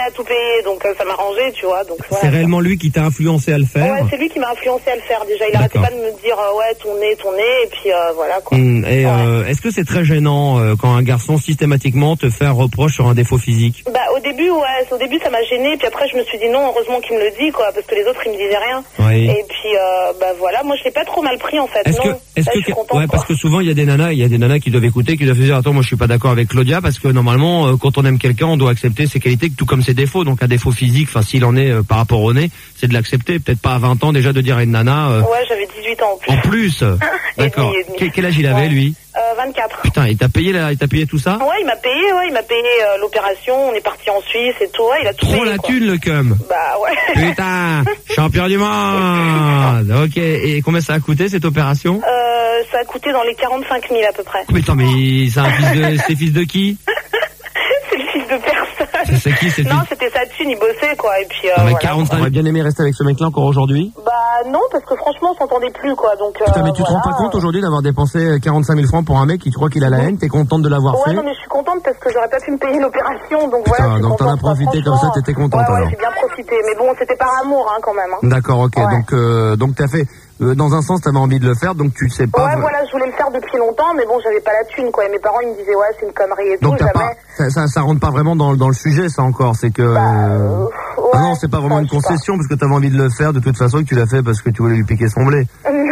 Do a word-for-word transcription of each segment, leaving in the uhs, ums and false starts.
à tout payer, donc euh, ça m'a arrangé, tu vois. Donc voilà, c'est réellement lui qui t'a influencé à le faire. Ouais, c'est lui qui m'a influencé à le faire déjà. Il arrêtait pas de me dire euh, ouais, ton nez, ton nez, et puis euh, voilà quoi. Mmh, et ouais. euh, est-ce que c'est très gênant euh, quand un garçon systématiquement te fait un reproche sur un défaut physique? Bah au début ouais, au début ça m'a gêné, puis après je me suis dit non, heureusement qu'il me le dit quoi, parce que les autres ils me disaient rien. Oui. Et puis euh, bah voilà, moi je l'ai pas trop mal pris en fait. Est-ce non, que, est-ce là, que, je suis contente, ouais, quoi. parce que souvent il y a des nanas, il y a des nanas qui doivent écouter, qui doivent se dire attends moi je suis pas d'accord avec Claudia parce que normalement euh, quand on aime quelqu'un on doit accepter ses qualités tout comme ses défauts. Donc un défaut physique, enfin s'il en est euh, par rapport au nez, c'est de l'accepter. Peut-être pas à vingt ans déjà de dire à une nana. Euh, ouais, j'avais dix-huit ans en plus. En plus. D'accord. Et demi, et demi. Quel, quel âge il avait ouais. lui? Euh, vingt-quatre. Putain, il t'a payé là, il t'a payé tout ça? Ouais, il m'a payé, ouais, il m'a payé euh, l'opération, on est parti en Suisse et tout, ouais, il a tout Trop payé. la quoi. thune le cum. Bah ouais. Putain, champion du monde. Ok, et combien ça a coûté cette opération? Euh, ça a coûté dans les quarante-cinq mille à peu près. Mais attends, mais c'est un fils de, c'est fils de qui? C'est le fils de personne. C'est qui, c'est le Non, fils... c'était sa thune, il bossait quoi, et puis. Euh, Ah, mais voilà, quarante-cinq. J'aurais bien aimé rester avec ce mec-là encore aujourd'hui. Bah non, parce que franchement, on s'entendait plus quoi, donc. Putain, euh, mais tu voilà. te rends pas compte aujourd'hui d'avoir dépensé quarante-cinq mille francs pour un mec qui croit qu'il a la haine, t'es contente de l'avoir Ouais, fait? non, mais je suis contente parce que j'aurais pas pu me payer l'opération, donc Putain, voilà. je suis donc t'en as contente, quoi. profité comme ça, t'étais contente Ouais, ouais, alors. j'ai bien profité, mais bon, c'était par amour, hein, quand même. Hein. D'accord, ok, Ouais. donc, euh, donc t'as fait, euh, dans un sens t'avais envie de le faire, donc tu sais pas. Ouais, voilà, je voulais le faire depuis longtemps, mais bon, j'avais pas la thune, quoi. Et mes parents, ils me disaient, ouais, c'est une connerie et Donc tout, t'as jamais. pas, ça, ça, ça rentre pas vraiment dans, dans le sujet, ça encore, c'est que. Bah, euh... euh, ouais, ah non, c'est pas vraiment une concession parce que t'avais envie de le faire de toute façon et que tu l'as fait parce que tu voulais lui piquer son blé.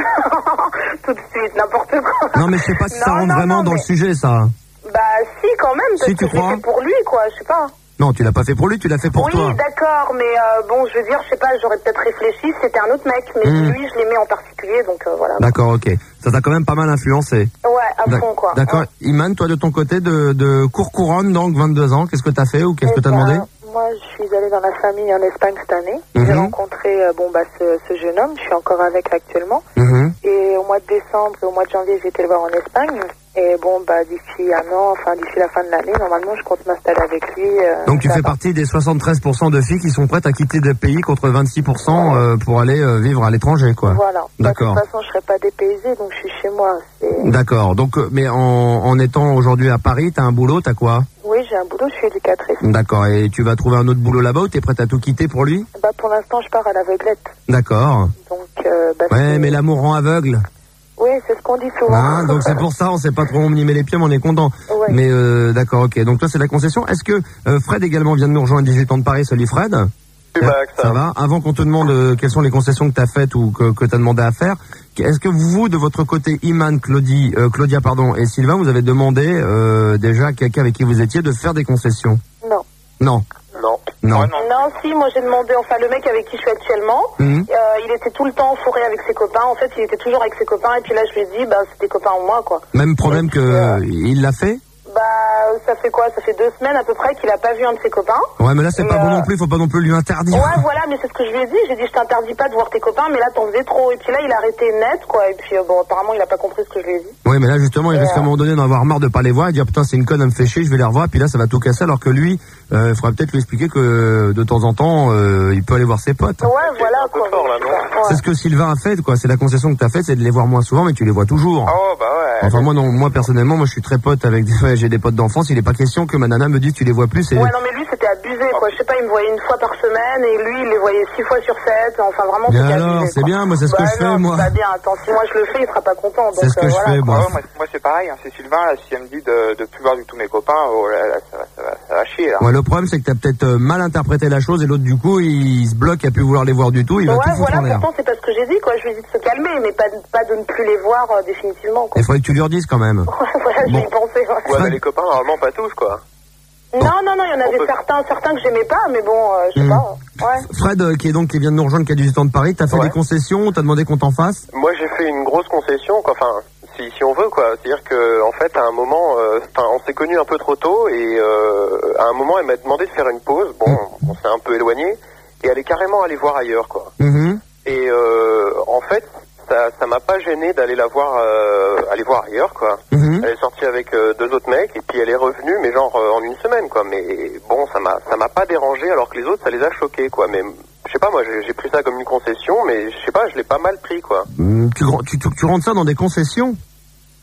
Tout de suite, n'importe quoi. Non, mais je sais pas si non, ça rentre non, vraiment non, dans mais... le sujet, ça. Bah, si, quand même, parce si, tu que je crois l'ai fait pour lui, quoi, je sais pas. Non, tu l'as pas fait pour lui, tu l'as fait pour oui, toi. Oui, d'accord, mais euh, bon, je veux dire, je sais pas, j'aurais peut-être réfléchi, c'était un autre mec, mais mmh. lui, je l'aimais en particulier, donc euh, voilà. D'accord, ok. Ça t'a quand même pas mal influencé. Ouais, à fond, quoi. D'accord. Ouais. Iman, toi, de ton côté, de, de Courcouronne, donc vingt-deux ans, qu'est-ce que t'as fait ou qu'est-ce que t'as bah, demandé? Moi, je suis allée dans la famille en Espagne cette année. Mmh. J'ai rencontré euh, bon, bah, ce, ce jeune homme, je suis encore avec actuellement. Mmh. Et au mois de décembre et au mois de janvier, j'ai été le voir en Espagne. Et bon, bah, d'ici un an, enfin, d'ici la fin de l'année, normalement, je compte m'installer avec lui. Euh, Donc, tu fais partie des soixante-treize pour cent de filles qui sont prêtes à quitter le pays contre vingt-six pour cent ouais. euh, pour aller euh, vivre à l'étranger, quoi. Voilà. D'accord. De toute façon, je serais pas dépaysée, donc je suis chez moi. D'accord. Donc, euh, mais en, en étant aujourd'hui à Paris, t'as un boulot, t'as quoi? Oui, j'ai un boulot, je suis éducatrice. D'accord. Et tu vas trouver un autre boulot là-bas ou t'es prête à tout quitter pour lui? Bah, pour l'instant, je pars à l'aveuglette. D'accord. Donc, euh, bah, ouais, mais l'amour rend aveugle. Oui, c'est ce qu'on dit souvent. Ah, donc c'est pour ça, on sait pas trop où y met les pieds, mais on est content. Ouais. Mais euh, d'accord, ok. Donc toi, c'est la concession. Est-ce que euh, Fred également vient de nous rejoindre, dix-huit ans de Paris? Salut Fred. Euh, ça. ça va. Avant qu'on te demande euh, quelles sont les concessions que tu as faites ou que, que tu as demandé à faire, est-ce que vous, de votre côté, Iman, Claudie, euh, Claudia pardon, et Sylvain, vous avez demandé euh, déjà à quelqu'un avec qui vous étiez de faire des concessions? Non. Non. Non. Non. Ouais, non. Non, si, moi j'ai demandé, enfin le mec avec qui je suis actuellement, mmh. euh, il était tout le temps en forêt avec ses copains, en fait il était toujours avec ses copains, et puis là je lui ai dit, bah c'est tes copains ou moi, quoi. Même problème puis, que euh... il l'a fait? Bah ça fait quoi? Ça fait deux semaines à peu près qu'il a pas vu un de ses copains. Ouais, mais là c'est pas euh... bon non plus, faut pas non plus lui interdire. Ouais, voilà, mais c'est ce que je lui ai dit, j'ai dit je t'interdis pas de voir tes copains, mais là t'en faisais trop, et puis là il a arrêté net, quoi, et puis euh, bon apparemment il a pas compris ce que je lui ai dit. Ouais, mais là justement il et risque euh... à un moment donné d'en avoir marre de pas les voir et dire putain c'est une conne, elle me fait chier, je vais les revoir, puis là ça va tout casser, alors que lui, il euh, faudrait peut-être lui expliquer que de temps en temps euh, il peut aller voir ses potes. Ouais, voilà, quoi. Fort, là, ouais. C'est ce que Sylvain a fait, quoi, c'est la concession que t'as faite, c'est de les voir moins souvent, mais tu les vois toujours. Oh bah ouais. Enfin moi non, moi personnellement, moi je suis très pote avec des, ouais, j'ai des potes d'enfance, il est pas question que ma nana me dise tu les vois plus. Et... Ouais, non mais lui c'était abusé, quoi. Je sais pas, il me voyait une fois par semaine et lui il les voyait six fois sur sept. Enfin vraiment bien c'était alors, abusé. C'est bien, moi c'est ce bah, que je non, fais moi. Bah bien, attends, si moi je le fais, il sera pas content. C'est ce que euh, je voilà, fais moi. Ouais, moi. Moi c'est pareil, hein. C'est Sylvain là, si elle me dit de, de plus voir du tout mes copains, oh là, là, ça, va, ça, va, ça va chier là. Ouais, le problème c'est que t'as peut-être mal interprété la chose et l'autre du coup il se bloque à plus vouloir les voir du tout, il va ouais, tout foutre voilà, en l'air. Pourtant c'est pas ce que j'ai dit, quoi. Je lui ai dit de se calmer, mais pas de, pas de ne plus les voir euh, définitivement, quoi. Il faudrait que tu lui redises quand même. Ouais, voilà, bon. Je vais y penser. Ouais, ouais mais les copains normalement pas tous, quoi. Non, non, non, il y en avait peut... certains, certains que j'aimais pas, mais bon, euh, je sais mmh. pas. Ouais. Fred, euh, qui est donc qui vient de nous rejoindre, qui a dix-huit ans de Paris, t'as fait ouais. des concessions, t'as demandé qu'on t'en fasse? Moi, j'ai fait une grosse concession, quoi. Enfin, si, si on veut, quoi. C'est-à-dire que, en fait, à un moment, euh, on s'est connus un peu trop tôt, et euh, à un moment, elle m'a demandé de faire une pause. Bon, mmh. on s'est un peu éloigné, et elle est carrément allée voir ailleurs, quoi. Mmh. Et euh, en fait, ça, ça m'a pas gêné d'aller la voir, euh, aller voir ailleurs, quoi. Mmh. Elle est sortie avec euh, deux autres mecs et puis elle est revenue, mais genre euh, en une semaine, quoi. Mais bon, ça m'a, ça m'a pas dérangé, alors que les autres, ça les a choqués, quoi. Mais je sais pas, moi, j'ai, j'ai pris ça comme une concession, mais je sais pas, je l'ai pas mal pris, quoi. Mmh, tu, tu, tu, tu rentres ça dans des concessions?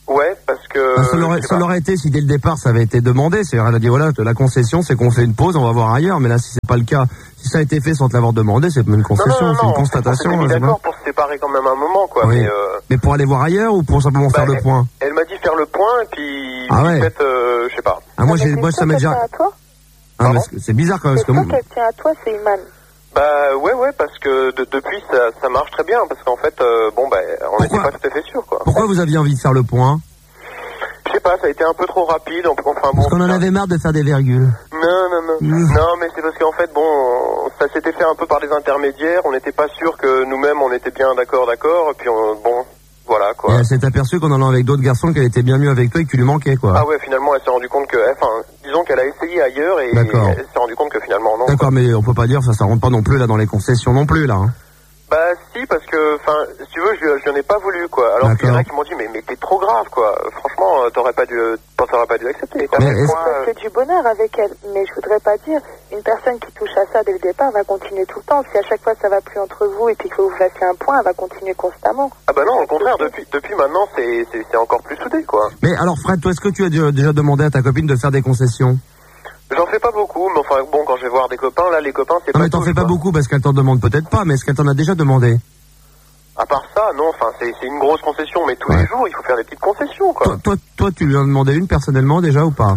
Ouais, parce que... Ah, ça l'aurait, ça l'aurait été si dès le départ ça avait été demandé. C'est-à-dire, elle a dit voilà, la concession c'est qu'on fait une pause, on va voir ailleurs. Mais là, si c'est pas le cas, si ça a été fait sans te l'avoir demandé, c'est pas une concession, non, non, non, c'est une non, constatation. On s'était mis d'accord pour se séparer quand même un moment, quoi. Oui. Mais, euh... mais pour aller voir ailleurs ou pour simplement bah, faire le elle, point? Elle m'a dit faire le point et puis... Ah ouais. Peut-être, euh, je sais pas. Ah, moi, j'ai, moi ça m'est déjà... Ah, c'est bizarre quand même. C'est toi qu'elle tient à toi, c'est Iman. Bah ouais ouais parce que de, depuis ça, ça marche très bien parce qu'en fait euh, bon bah on n'était pas tout à fait sûr quoi. Pourquoi vous aviez envie de faire le point? Je sais pas, ça a été un peu trop rapide. Enfin bon. Parce qu'on en avait marre de faire des virgules. Non non non mmh. non mais c'est parce qu'en fait bon ça s'était fait un peu par des intermédiaires. On n'était pas sûr que nous-mêmes on était bien d'accord d'accord et puis on, bon voilà quoi. Et elle s'est aperçue qu'en allant avec d'autres garçons qu'elle était bien mieux avec toi et que tu lui manquais quoi. Ah ouais finalement elle s'est rendue compte que enfin disons qu'elle a essayé ailleurs et D'accord. elle s'est rendue compte que finalement non. D'accord, mais on peut pas dire ça, ça rentre pas non plus là dans les concessions non plus là. Hein. Bah si parce que enfin si tu veux je, je n'en ai pas voulu quoi. Alors qu'il y en a qui m'ont dit mais mais t'es trop grave quoi. Franchement t'aurais pas dû t'aurais pas dû accepter. Mais moi, ça fait du bonheur avec elle, mais je voudrais pas dire une personne qui touche à ça dès le départ va continuer tout le temps. Si à chaque fois ça va plus entre vous et puis que vous fassiez un point, elle va continuer constamment. Ah bah non au contraire depuis depuis maintenant c'est c'est c'est encore plus soudé quoi. Mais alors Fred, toi est-ce que tu as déjà demandé à ta copine de faire des concessions? J'en fais pas beaucoup, mais enfin bon, quand je vais voir des copains, là, les copains, c'est non, pas. Non, mais t'en fais pas beaucoup parce qu'elle t'en demande peut-être pas, mais est-ce qu'elle t'en a déjà demandé? À part ça, non, enfin, c'est, c'est une grosse concession, mais tous ouais. les jours, il faut faire des petites concessions, quoi. Toi, toi, toi, tu lui en as demandé une personnellement déjà ou pas?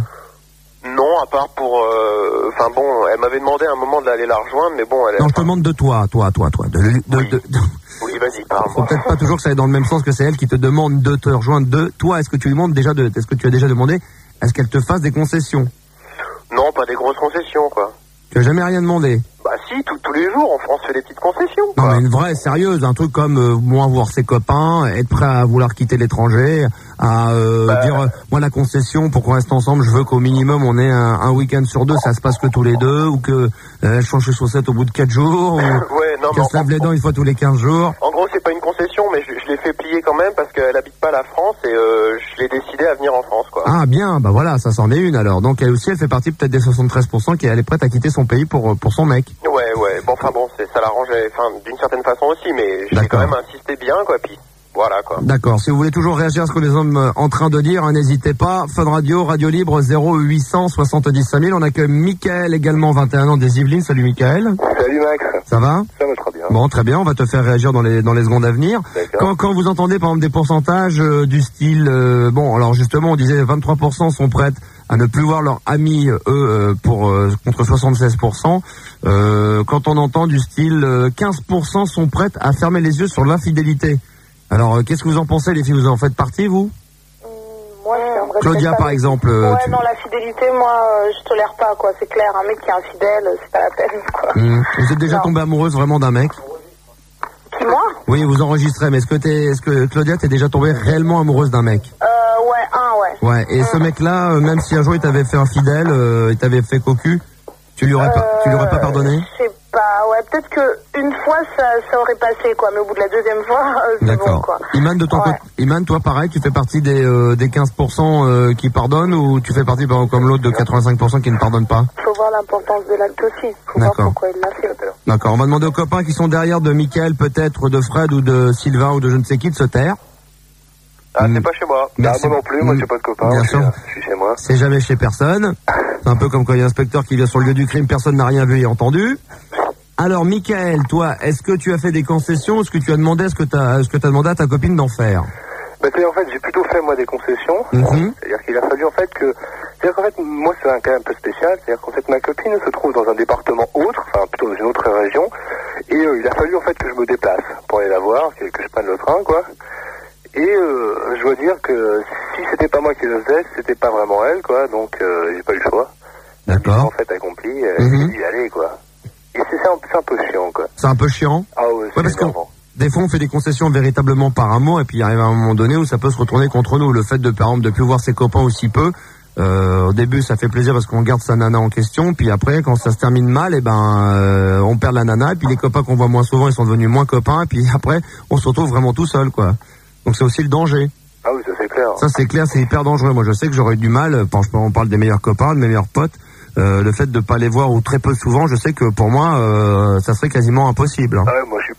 Non, à part pour, enfin euh, bon, elle m'avait demandé à un moment d'aller la rejoindre, mais bon, elle. Non, je te demande de toi, toi, toi, toi, de. de, oui. de, de... Oui, vas-y, parle. Faut peut-être pas toujours que ça aille dans le même sens que c'est elle qui te demande de te rejoindre. De toi, est-ce que tu lui demandes déjà de, est-ce que tu as déjà demandé, est-ce qu'elle te fasse des concessions? Non, pas des grosses concessions, quoi. Tu as jamais rien demandé? Bah si, tout, tous les jours, on se fait des petites concessions, quoi. Non, mais une vraie, sérieuse, un truc comme euh, moins voir ses copains, être prêt à vouloir quitter l'étranger, à euh, bah, dire, euh, moi la concession, pour qu'on reste ensemble, je veux qu'au minimum on ait un, un week-end sur deux, ça se passe que tous les deux, ou que euh, elle change ses chaussettes au bout de quatre jours, ou ouais, non, qu'elle se lave les dents une fois tous les quinze jours. En gros, c'est pas une concession, mais je, je l'ai fait plier quand même parce qu'elle habite pas la France et euh, je l'ai décidé à venir en France, quoi. Ah bien, bah voilà, ça s'en est une alors. Donc elle aussi, elle fait partie peut-être des soixante-treize pour cent qui elle est prête à quitter son pays pour pour son mec. Ouais, ouais. Bon, enfin bon, c'est, ça l'arrange, enfin d'une certaine façon aussi, mais j'ai quand même insisté bien, quoi. Puis voilà, quoi. D'accord. Si vous voulez toujours réagir à ce que les hommes sont en train de dire, hein, n'hésitez pas. Fun Radio, Radio Libre, zéro huit cent soixante-dix cinq mille. On a que Michael également, vingt et un ans, des Yvelines. Salut Michael. Salut Max. Ça va? Ça va très bien. Bon, très bien. On va te faire réagir dans les dans les secondes à venir. Quand quand vous entendez par exemple des pourcentages euh, du style, euh, bon, alors justement, on disait vingt-trois pour cent sont prêtes à ne plus voir leurs amis, eux, euh, pour euh, contre soixante-seize pour cent. Euh, quand on entend du style euh, quinze pour cent sont prêtes à fermer les yeux sur l'infidélité. Alors, euh, qu'est-ce que vous en pensez, les filles? Vous en faites partie, vous? mmh, Moi, je Claudia, par exemple. Euh, ouais, tu... non, la fidélité, moi, euh, je tolère pas, quoi. C'est clair, un mec qui est infidèle, c'est pas la peine, quoi. Mmh. Vous êtes déjà tombée amoureuse vraiment d'un mec? Qui, moi? Oui, vous enregistrez, mais est-ce que t'es, est-ce que Claudia, t'es déjà tombée réellement amoureuse d'un mec? Euh, ouais, un, ouais. Ouais, et mmh. ce mec-là, euh, même si un jour il t'avait fait infidèle, euh, il t'avait fait cocu, tu lui aurais pas, euh, tu lui aurais pas pardonné? Je sais pas, ouais, peut-être que une fois ça, ça aurait passé, quoi, mais au bout de la deuxième fois, euh, c'est D'accord. bon, quoi. Iman, de ton ouais. côté, Iman, toi, pareil, tu fais partie des, euh, des quinze pour cent euh, qui pardonnent, ou tu fais partie, par exemple, comme l'autre, de quatre-vingt-cinq pour cent qui ne pardonnent pas? Faut voir l'importance de l'acte aussi. Faut voir pourquoi il l'a fait. D'accord. On va demander aux copains qui sont derrière de Mickaël, peut-être, de Fred ou de Sylvain ou de je ne sais qui, de se taire. Ah, c'est pas chez moi. Merci. Ah, moi non plus, moi j'ai pas de copains. Bien je, sûr. suis, je suis chez moi. C'est jamais chez personne. C'est un peu comme quand il y a un inspecteur qui vient sur le lieu du crime, personne n'a rien vu et entendu. Alors, Mickaël, toi, est-ce que tu as fait des concessions? Est-ce que tu as demandé, est-ce que tu as, est-ce que tu as demandé à ta copine d'en faire? Bah, c'est en fait, j'ai plutôt fait moi des concessions. Mm-hmm. C'est-à-dire qu'il a fallu en fait que, c'est-à-dire qu'en fait, moi c'est un cas un peu spécial. C'est-à-dire qu'en fait, ma copine se trouve dans un département autre, enfin plutôt dans une autre région, et euh, il a fallu en fait que je me déplace pour aller la voir, que, que je prenne le train, quoi. Et euh, je dois dire que si c'était pas moi qui le faisais, c'était pas vraiment elle, quoi. Donc euh, j'ai pas eu le choix. D'accord. En fait, accompli, euh, mm-hmm. y aller, quoi. Et c'est, c'est, un, c'est un peu chiant, quoi. C'est un peu chiant. Ah ouais, c'est ouais, parce que des fois on fait des concessions véritablement par amour, et puis il arrive à un moment donné où ça peut se retourner contre nous. Le fait de, par exemple, de plus voir ses copains aussi peu. Euh, au début, ça fait plaisir parce qu'on garde sa nana en question, puis après, quand ça se termine mal, et ben, euh, on perd la nana, et puis les copains qu'on voit moins souvent, ils sont devenus moins copains, et puis après, on se retrouve vraiment tout seul, quoi. Donc c'est aussi le danger. Ah oui, ça c'est clair. Ça c'est clair, c'est hyper dangereux. Moi je sais que j'aurais eu du mal, quand on parle des meilleurs copains, de mes meilleurs potes, euh, le fait de pas les voir ou très peu souvent, je sais que pour moi, euh, ça serait quasiment impossible. Hein. Ah ouais, moi je supporterais pas,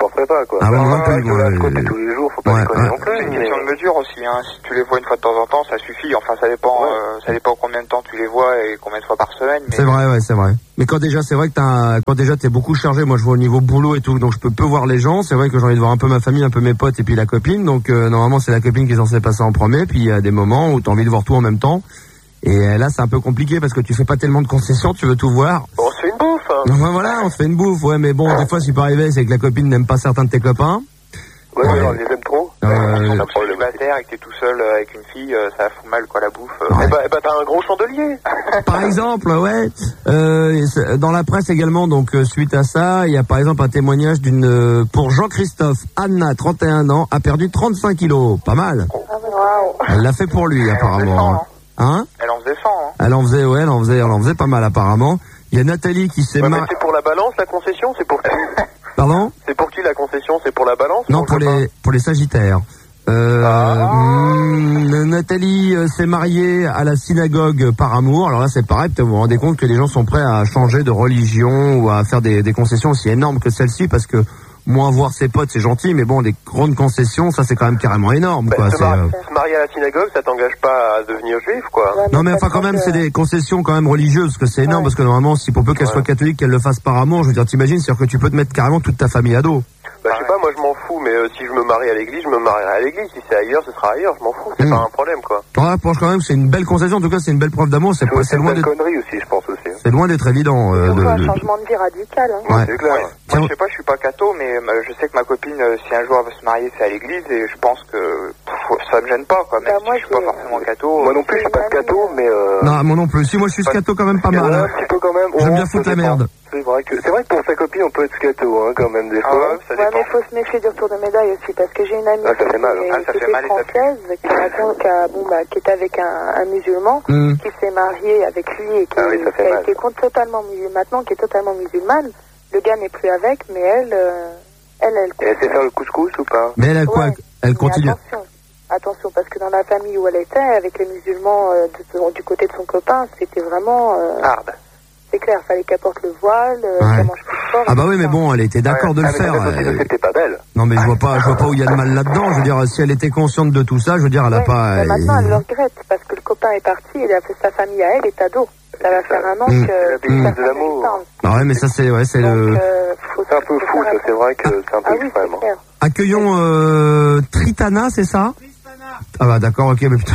quoi. Ah ouais, non, non plus, ouais, ouais, à côté ouais. tous les jours, faut pas Ouais, déconner ouais. non plus. C'est une mais- question de mesure aussi, hein. Si tu les vois une fois de temps en temps, ça suffit. Enfin, ça dépend, Ouais. euh, ça dépend combien de temps tu les vois et combien de fois par semaine. Mais... C'est vrai, ouais, c'est vrai. Mais quand déjà, c'est vrai que t'as, quand déjà t'es beaucoup chargé, moi je vois au niveau boulot et tout, donc je peux peu voir les gens. C'est vrai que j'ai envie de voir un peu ma famille, un peu mes potes et puis la copine. Donc euh, normalement c'est la copine qui est censée passer en premier. Puis il y a des moments où t'as envie de voir tout en même temps. Et euh, là c'est un peu compliqué parce que tu fais pas tellement de concessions, tu veux tout voir. Bon, on se fait une bouffe, hein. Donc voilà, on se fait une bouffe, ouais, mais bon, des fois ce qui peut arriver, c'est que la copine n'aime pas certains de tes copains. Ouais, Ouais. ouais, on les aime trop. Euh, Quand t'es célibataire et que t'es tout seul euh, avec une fille, euh, ça fout mal, quoi, la bouffe. euh. Ouais. Eh ben, eh ben, t'as un gros chandelier. Par exemple, ouais. Euh, c'est- dans la presse également, donc euh, suite à ça, il y a par exemple un témoignage d'une euh, pour Jean-Christophe. Anna, trente et un ans, a perdu trente-cinq kilos. Pas mal. Waouh. Elle l'a fait pour lui Elle en apparemment. faisait Hein? Elle en faisait cent, hein. Elle en faisait, ouais, elle en faisait, elle en faisait pas mal apparemment. Il y a Nathalie qui s'est Ouais, mais mar... c'est pour la balance, la concession, c'est pour qui? Pardon? C'est pour qui la concession? C'est pour la balance? Non, ou pour le copain? les pour les Sagittaires. Euh, Ah. hum, Nathalie euh, s'est mariée à la synagogue par amour. Alors là, c'est pareil. Peut-être vous vous rendez compte que les gens sont prêts à changer de religion ou à faire des, des concessions aussi énormes que celle-ci, parce que moins voir ses potes, c'est gentil, mais bon, des grandes concessions, ça c'est quand même carrément énorme, Bah, quoi. se, C'est, mar- euh, se marier à la synagogue, ça t'engage pas à devenir juif, quoi. Ouais, Non mais enfin parce quand même que- c'est des concessions quand même religieuses, parce que c'est énorme, Ouais. parce que normalement si pour peu qu'elle Ouais. soit catholique, qu'elle le fasse par amour, je veux dire, t'imagines, c'est-à-dire que tu peux te mettre carrément toute ta famille à dos. Bah, je sais pas, moi je m'en fous, mais euh, si je me marie à l'église, je me marierai à l'église. Si c'est ailleurs, ce sera ailleurs, je m'en fous, c'est Mm. pas un problème, quoi. Ouais, je pense quand même que c'est une belle concession, en tout cas c'est une belle preuve d'amour, c'est C'est pas- aussi c'est une loin belle d'être connerie aussi, je pense aussi. hein. c'est loin d'être évident. euh, Surtout de- un de- changement de vie radical. Hein. Ouais. C'est clair. Ouais. Tiens. Moi, je sais pas, je suis pas catho, mais euh, je sais que ma copine, euh, si un jour elle veut se marier, c'est à l'église, et je pense que pff, ça me gêne pas, quoi. Même Bah, si moi, je suis pas j'ai- forcément catho. Moi non plus, je suis pas scato, mais euh... Non, moi non plus. Si, moi je suis scato quand même pas ouais, mal. un hein. petit peu quand même. J'aime Oh, bien ça foutre la dépend. merde. C'est vrai que c'est vrai que pour sa copine, on peut être scato, hein, quand même des Ah fois. ouais, ça Ouais, dépend. mais il faut se méfier du retour de médaille aussi, parce que j'ai une amie Ah, ça fait mal, qui, hein. Ah, ça qui fait était mal et ça pue. française, qui, raconte- qui, a- bon, bah, qui est avec un, un musulman, Hum. qui s'est marié avec lui et qui, Ah oui, ça fait qui a mal. été con- totalement musulmane, maintenant qui est totalement musulmane. Le gars n'est plus avec, mais elle, euh, elle, elle. Et elle sait faire le couscous ou pas? Mais elle, elle quoi Ouais. Elle Mais continue. attention, attention, parce que dans la famille où elle était, avec les musulmans euh, de- du côté de son copain, c'était vraiment, euh, Hard. c'est clair, fallait qu'elle porte le voile, euh, Ouais. qu'elle mange plus fort. Ah bah et oui, tout mais ça. bon, elle était d'accord de le Ah, mais faire. peut-être aussi que euh, c'était pas belle. Non mais je vois pas, je vois pas où il y a de mal là-dedans. Je veux dire, si elle était consciente de tout ça, je veux dire, elle a Ouais, pas. mais maintenant, elle euh, le regrette parce que le copain est parti, il a fait sa famille à elle est ado. Ça va faire un an Mm. que La que bêtise sa de femme l'amour. lui parle. Bah ouais, mais ça c'est, ouais, c'est Donc, le. euh, faut- C'est un peu faut fou, faire ça, c'est vrai que c'est un peu Ah oui, extrême. c'est hein. clair. Accueillons euh, Tritana, c'est ça? Ah bah d'accord, ok, mais putain.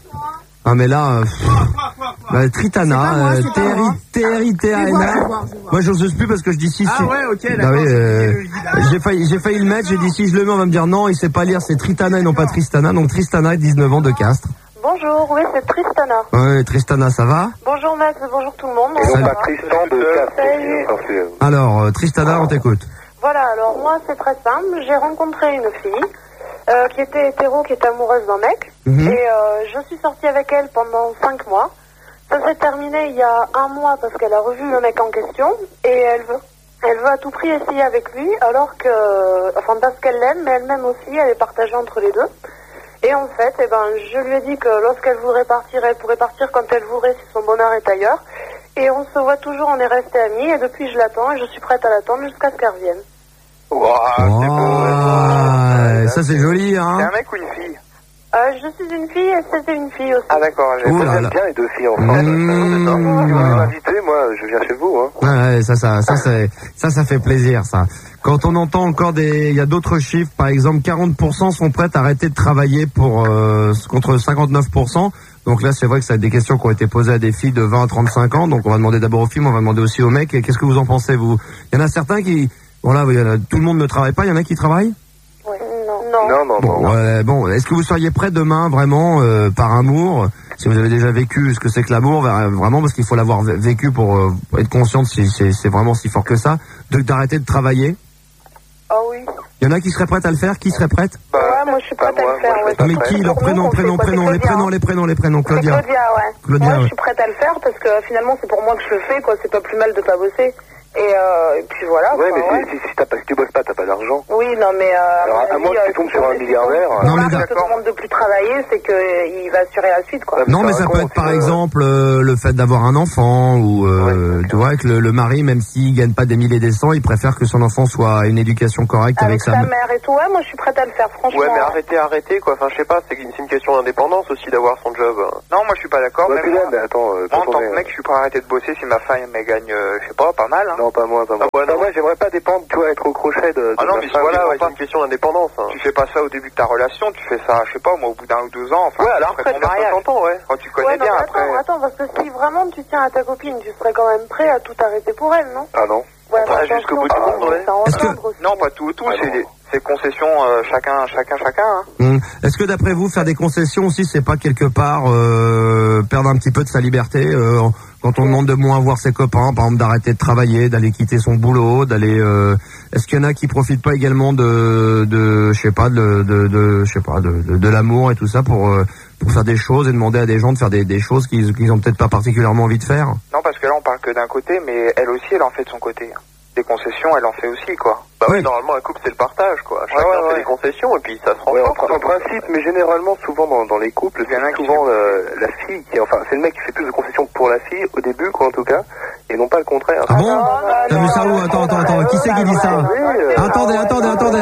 Ah mais là, euh, pff, bah, Tritana, euh, T R I T R I T A N A. Moi je n'ose plus parce que je dis si. Ah si- ouais, ok, Bah d'accord. oui, c'est euh, lui, il a- j'ai failli, j'ai failli le mettre. J'ai dit si je le mets, on va me dire non, il sait pas lire. C'est Tritana et non pas Tristana. Donc Tristana, dix-neuf ans de Castres. Bonjour, oui, c'est Tristana. Ouais, Tristana, ça va? Bonjour Max, bonjour tout le monde. Et Salut. non pas Tristan de Castres. Salut. Enfin, c'est- Alors, euh, Tristana, on t'écoute. Voilà, alors moi c'est très simple, j'ai rencontré une fille euh, qui était hétéro, qui était amoureuse d'un mec, Mhm. et euh, je suis sortie avec elle pendant cinq mois. Ça s'est terminé il y a un mois parce qu'elle a revu le mec en question, et elle veut, elle veut à tout prix essayer avec lui, alors que, enfin parce qu'elle l'aime, mais elle m'aime aussi, elle est partagée entre les deux. Et en fait, eh ben, je lui ai dit que lorsqu'elle voudrait partir, elle pourrait partir quand elle voudrait si son bonheur est ailleurs. Et on se voit toujours, on est restés amis, et depuis je l'attends, et je suis prête à l'attendre jusqu'à ce qu'elle revienne. Ouah, c'est beau. Ouais, ça c'est joli, C'est hein. un mec ou une fille? Euh, je suis une fille, et c'était une fille aussi. Ah d'accord, j'ai Oh pas- là J'aime là. bien les deux filles en France. Mmh. Si vous voulez m'inviter, moi, je viens chez vous. Hein. Ouais, ouais, ça, ça, ça, c'est, ça, ça fait plaisir, ça. Quand on entend encore des, il y a d'autres chiffres, par exemple, quarante pour cent sont prêts à arrêter de travailler pour euh, contre cinquante-neuf pour cent. Donc là, c'est vrai que ça a des questions qui ont été posées à des filles de vingt à trente-cinq ans. Donc on va demander d'abord aux filles, mais on va demander aussi aux mecs. Et qu'est-ce que vous en pensez, vous? Il y en a certains qui, voilà, il y en a- tout le monde ne travaille pas. Il y en a qui travaillent. Ouais. Non. Non. Non, non, Bon, non. ouais, bon, est-ce que vous seriez prêt demain, vraiment, euh, par amour, si vous avez déjà vécu ce que c'est que l'amour, vraiment, parce qu'il faut l'avoir vé- vécu pour euh, être conscient si c'est, c'est vraiment si fort que ça, de d'arrêter de travailler? Ah oui. Il y en a qui seraient prêtes à le faire? Qui serait prête? Bah, Ouais, moi je suis pas prête à moi, le faire. moi, je ouais. suis pas Ah, mais prête. qui? Leur Pour prénom, nous, on prénom, fait quoi, prénom, c'est les Claudia, prénoms, hein. les prénoms, les prénoms, C'est Claudia. Claudia, ouais. Claudia, Moi, ouais. je suis prête à le faire parce que finalement, c'est pour moi que je le fais, quoi. C'est pas plus mal de pas bosser. Et, euh, et puis voilà. Ouais, quoi, mais ouais. si, si, si, t'as pas, si tu bosses pas, t'as pas d'argent. Oui, non, mais. Euh, Alors, à mon moins avis, que tu euh, tombes si sur un si milliardaire. Non, mais d'accord. Tout le monde de plus travailler, c'est qu'il va assurer la suite, quoi. Non, mais ça peut être par exemple euh, le fait d'avoir un enfant ou euh, ouais, tu vois, que le, le mari, même s'il gagne pas des milliers et des cents, il préfère que son enfant soit à une éducation correcte avec, avec sa sa mère et tout. Ouais, moi je suis prête à le faire, franchement. Ouais, mais arrêtez, arrêtez, quoi. Enfin, je sais pas, c'est une, une question d'indépendance aussi d'avoir son job. Non, moi je suis pas d'accord. Ouais, même là, moi, mais attends, euh, moi en tant que mec, je suis prêt à arrêter de bosser si ma femme elle gagne, euh, je sais pas, pas mal. Hein. Non, pas moi, pas moi. Ah, ouais, non, moi, j'aimerais pas dépendre, tu vois, être au crochet de. de ah non, ma mais femme, voilà, ouais, c'est une question d'indépendance. Hein. Tu fais pas ça au début de ta relation, tu fais ça, je sais pas, moi, au bout d'un ou deux ans. Enfin, ouais, à la retraite, ton mariage. soixante ans, ouais. Quand tu connais ouais, non, bien mais après. Attends, attends, parce que si vraiment tu tiens à ta copine, tu serais quand même prêt à tout arrêter pour elle, non? Ah non. Ouais, bah, jusqu'au bout du ah, monde, ouais. Est-ce que... Non, pas tout, tout, ah, c'est des, c'est concessions, euh, chacun, chacun, chacun. Hein. Mmh. Est-ce que d'après vous, faire des concessions aussi, c'est pas quelque part euh, perdre un petit peu de sa liberté euh, quand on demande de moins voir ses copains, par exemple d'aarrêter de travailler, d'aller quitter son boulot, d'aller. Euh, est-ce qu'il y en a qui profitent pas également de, de, je sais pas, de, de, de je sais pas, de, de, de l'amour et tout ça pour euh, pour faire des choses et demander à des gens de faire des, des choses qu'ils qu'ils ont peut-être pas particulièrement envie de faire? Non, parce que là on parle que d'un côté, mais elle aussi, elle en fait de son côté. Des concessions, elle en fait aussi, quoi. Bah oui, oui. Normalement, un couple, c'est le partage, quoi. Chacun ouais, ouais, fait ouais. des concessions et puis ça se rend Ouais, en, compte. en principe, mais généralement, souvent dans, dans les couples, c'est souvent euh, la fille qui, enfin, c'est le mec qui fait plus de concessions pour la fille au début, quoi, en tout cas, et non pas le contraire. Ah bon? T'as vu ça où? Attends, attends, attends. Qui c'est qui dit ça? Attendez, attendez, attendez,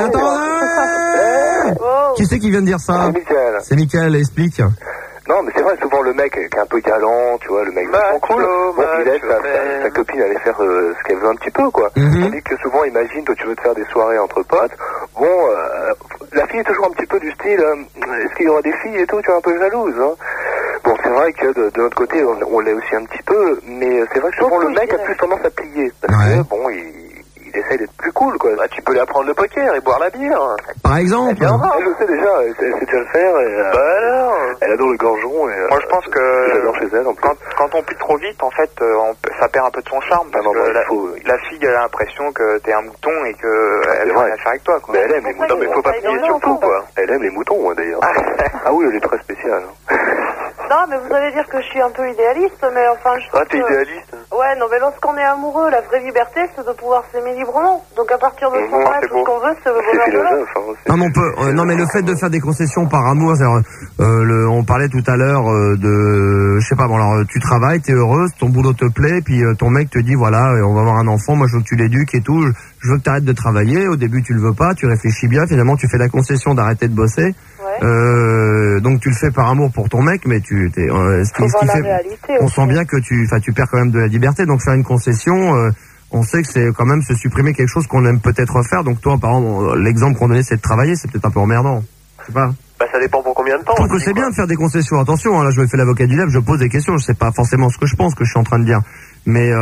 attendez. Qui c'est qui vient de dire ça? C'est Michael. C'est Michael, explique. Non, mais c'est vrai, souvent le mec qui est un peu galant, tu vois, le mec vraiment cool, bon, il laisse sa, sa, sa copine aller faire euh, ce qu'elle veut un petit peu, quoi. Mm-hmm. Tandis que souvent, imagine, toi tu veux te faire des soirées entre potes, bon, euh, la fille est toujours un petit peu du style, euh, est-ce qu'il y aura des filles et tout, tu es un peu jalouse, hein. Bon, c'est vrai que de, de notre côté, on, on l'est aussi un petit peu, mais c'est vrai que souvent le mec a plus tendance à plier, parce ouais. que, bon, il... il essaie d'être plus cool, quoi. Bah, tu peux lui apprendre le poker et boire la bière. Par exemple. Elle, elle le sait déjà, elle sait, elle sait déjà le faire. Et, euh, bah alors elle adore le gorgeon. Et, moi, je pense que j'adore chez elle, en plus. Quand, quand on plie trop vite, en fait, euh, on, ça perd un peu de son charme. Parce non, non, que la, faut... la fille, elle a l'impression que t'es un mouton et que ah, elle veut rien faire avec toi, quoi. Mais elle aime les moutons, mais faut pas plier sur tout, quoi. Elle aime les moutons, hein, d'ailleurs. Ah oui, elle est très spéciale. Non, mais vous allez dire que je suis un peu idéaliste, mais enfin, je Ah, t'es que... idéaliste? Ouais, non, mais lorsqu'on est amoureux, la vraie liberté, c'est de pouvoir s'aimer librement. Donc à partir de ce moment-là, tout ce qu'on veut, c'est le bonheur de l'autre. Non, mais on peut, euh, non, mais le fait de faire des concessions par amour, c'est, euh, le, on parlait tout à l'heure euh, de, je sais pas, bon, alors tu travailles, t'es heureuse, ton boulot te plaît, puis euh, ton mec te dit, voilà, on va avoir un enfant, moi je veux que tu l'éduques et tout, je, je veux que t'arrêtes de travailler, au début tu le veux pas, tu réfléchis bien, finalement tu fais la concession d'arrêter de bosser. Ouais. Euh, donc tu le fais par amour pour ton mec, mais tu, t'es, euh, ce qui, ce qui fait, réalité, on aussi. sent bien que tu, enfin, tu perds quand même de la liberté. Donc faire une concession, euh, on sait que c'est quand même se supprimer quelque chose qu'on aime peut-être faire. Donc toi, par exemple, l'exemple qu'on donnait, c'est de travailler, c'est peut-être un peu emmerdant. Je sais pas. Bah, ça dépend pour combien de temps. Je trouve que c'est bien de faire des concessions. Attention, hein, là, je me fais l'avocat du diable, je pose des questions. Je sais pas forcément ce que je pense, que je suis en train de dire. Mais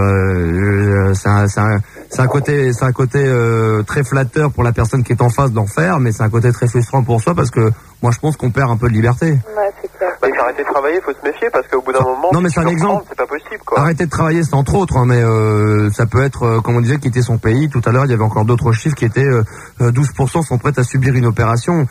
euh, c'est un, c'est un, c'est un côté, c'est un côté euh, très flatteur pour la personne qui est en face d'en faire, mais c'est un côté très frustrant pour soi parce que moi, je pense qu'on perd un peu de liberté. Ouais, c'est clair. Bah, arrêter de travailler, faut se méfier parce qu'au bout d'un moment, non, mais si c'est un exemple. C'est pas possible, quoi. Arrêter de travailler, c'est entre autres, hein, mais euh, ça peut être, euh, comme on disait, quitter son pays. Tout à l'heure, il y avait encore d'autres chiffres qui étaient euh, douze pour cent sont prêts à subir une opération.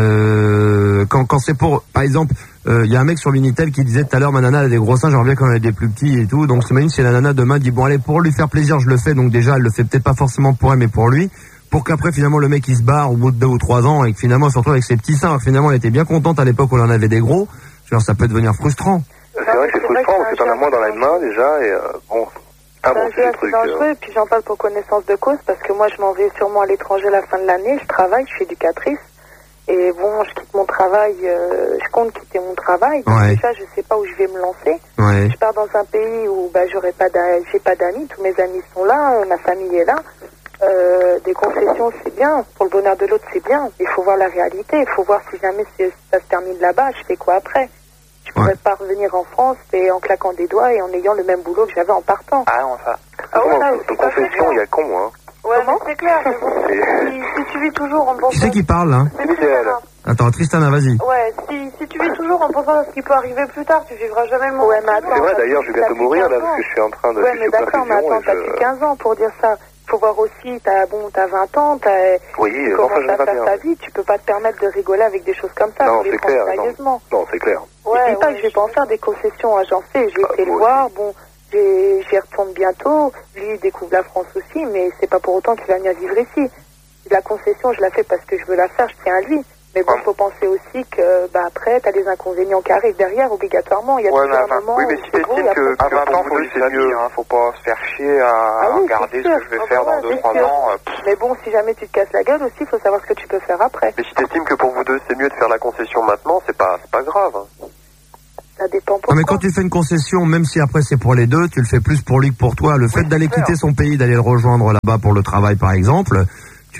Euh, quand, quand c'est pour, par exemple, il euh, y a un mec sur Minitel qui disait tout à l'heure, ma nana elle a des gros seins, j'aimerais bien quand elle a des plus petits et tout. Donc c'est si la nana demain dit bon allez pour lui faire plaisir, je le fais. Donc déjà elle le fait peut-être pas forcément pour elle, mais pour lui. Pour qu'après finalement le mec il se barre au bout de deux ou trois ans et que finalement elle se retrouve avec ses petits seins. Alors, finalement elle était bien contente à l'époque où elle en avait des gros. Genre, ça peut devenir frustrant. C'est vrai que c'est frustrant parce que t'en as moins dans la main déjà et euh, bon. Ah bon, c'est un le truc. dangereux, Euh... et puis j'en parle pour connaissance de cause parce que moi je m'en vais sûrement à l'étranger la fin de l'année, je travaille, je suis éducatrice et bon, je quitte mon travail, euh, je compte quitter mon travail, donc ouais. déjà je sais pas où je vais me lancer. Ouais. Je pars dans un pays où bah j'aurai pas d'a- j'ai pas d'amis, tous mes amis sont là, ma famille est là. Euh, des concessions c'est bien, pour le bonheur de l'autre c'est bien, il faut voir la réalité, il faut voir si jamais ça se termine là-bas, je fais quoi après? Je pourrais ouais. pas revenir en France et en claquant des doigts et en ayant le même boulot que j'avais en partant. Ah non, ça. Ah ouais, là, de confession, il y a con, hein. Ouais, mais c'est clair. Mais bon, si, si tu vis toujours en pensant... Qui c'est qui parle, là? C'est Michel. Attends, Tristana, vas-y. Ouais, si, si tu vis toujours en pensant à ce qui peut arriver plus tard, tu vivras jamais le moment. Ouais, mais attends. C'est vrai, d'ailleurs, je vais bientôt mourir, là, parce que je suis en train de... Ouais, mais d'accord, mais attends, t'as plus quinze ans pour dire ça. Faut voir aussi, t'as bon, t'as vingt ans, t'as... Oui, tu commences à faire ta vie, tu peux pas te permettre de rigoler avec des choses comme ça. Non, c'est clair, sérieusement. Non, non c'est clair. Ouais, je dis pas que je vais pas en faire des concessions, hein, j'en sais, j'ai été le voir, bon... J'y retourne bientôt, lui il découvre la France aussi, mais c'est pas pour autant qu'il va venir vivre ici. La concession, je la fais parce que je veux la faire, je tiens à lui. Mais bon, il faut penser aussi que, bah, après, t'as des inconvénients qui arrivent derrière, obligatoirement. Il y a ouais, toujours mais un moment oui, où mais si c'est t'estimes bon, que, après, à vingt ans, faut laisser c'est mieux, hein. Faut pas se faire chier à, ah oui, regarder ce sûr. que je vais ah, faire voilà, dans deux trois ans. Euh, mais bon, si jamais tu te casses la gueule aussi, il faut savoir ce que tu peux faire après. Mais si t'estimes que pour vous deux, c'est mieux de faire la concession maintenant, c'est pas, c'est pas grave. Hein. Ça dépend pourquoi. Non, mais quand tu fais une concession, même si après c'est pour les deux, tu le fais plus pour lui que pour toi. Le fait oui, d'aller quitter son pays, d'aller le rejoindre là-bas pour le travail, par exemple, tu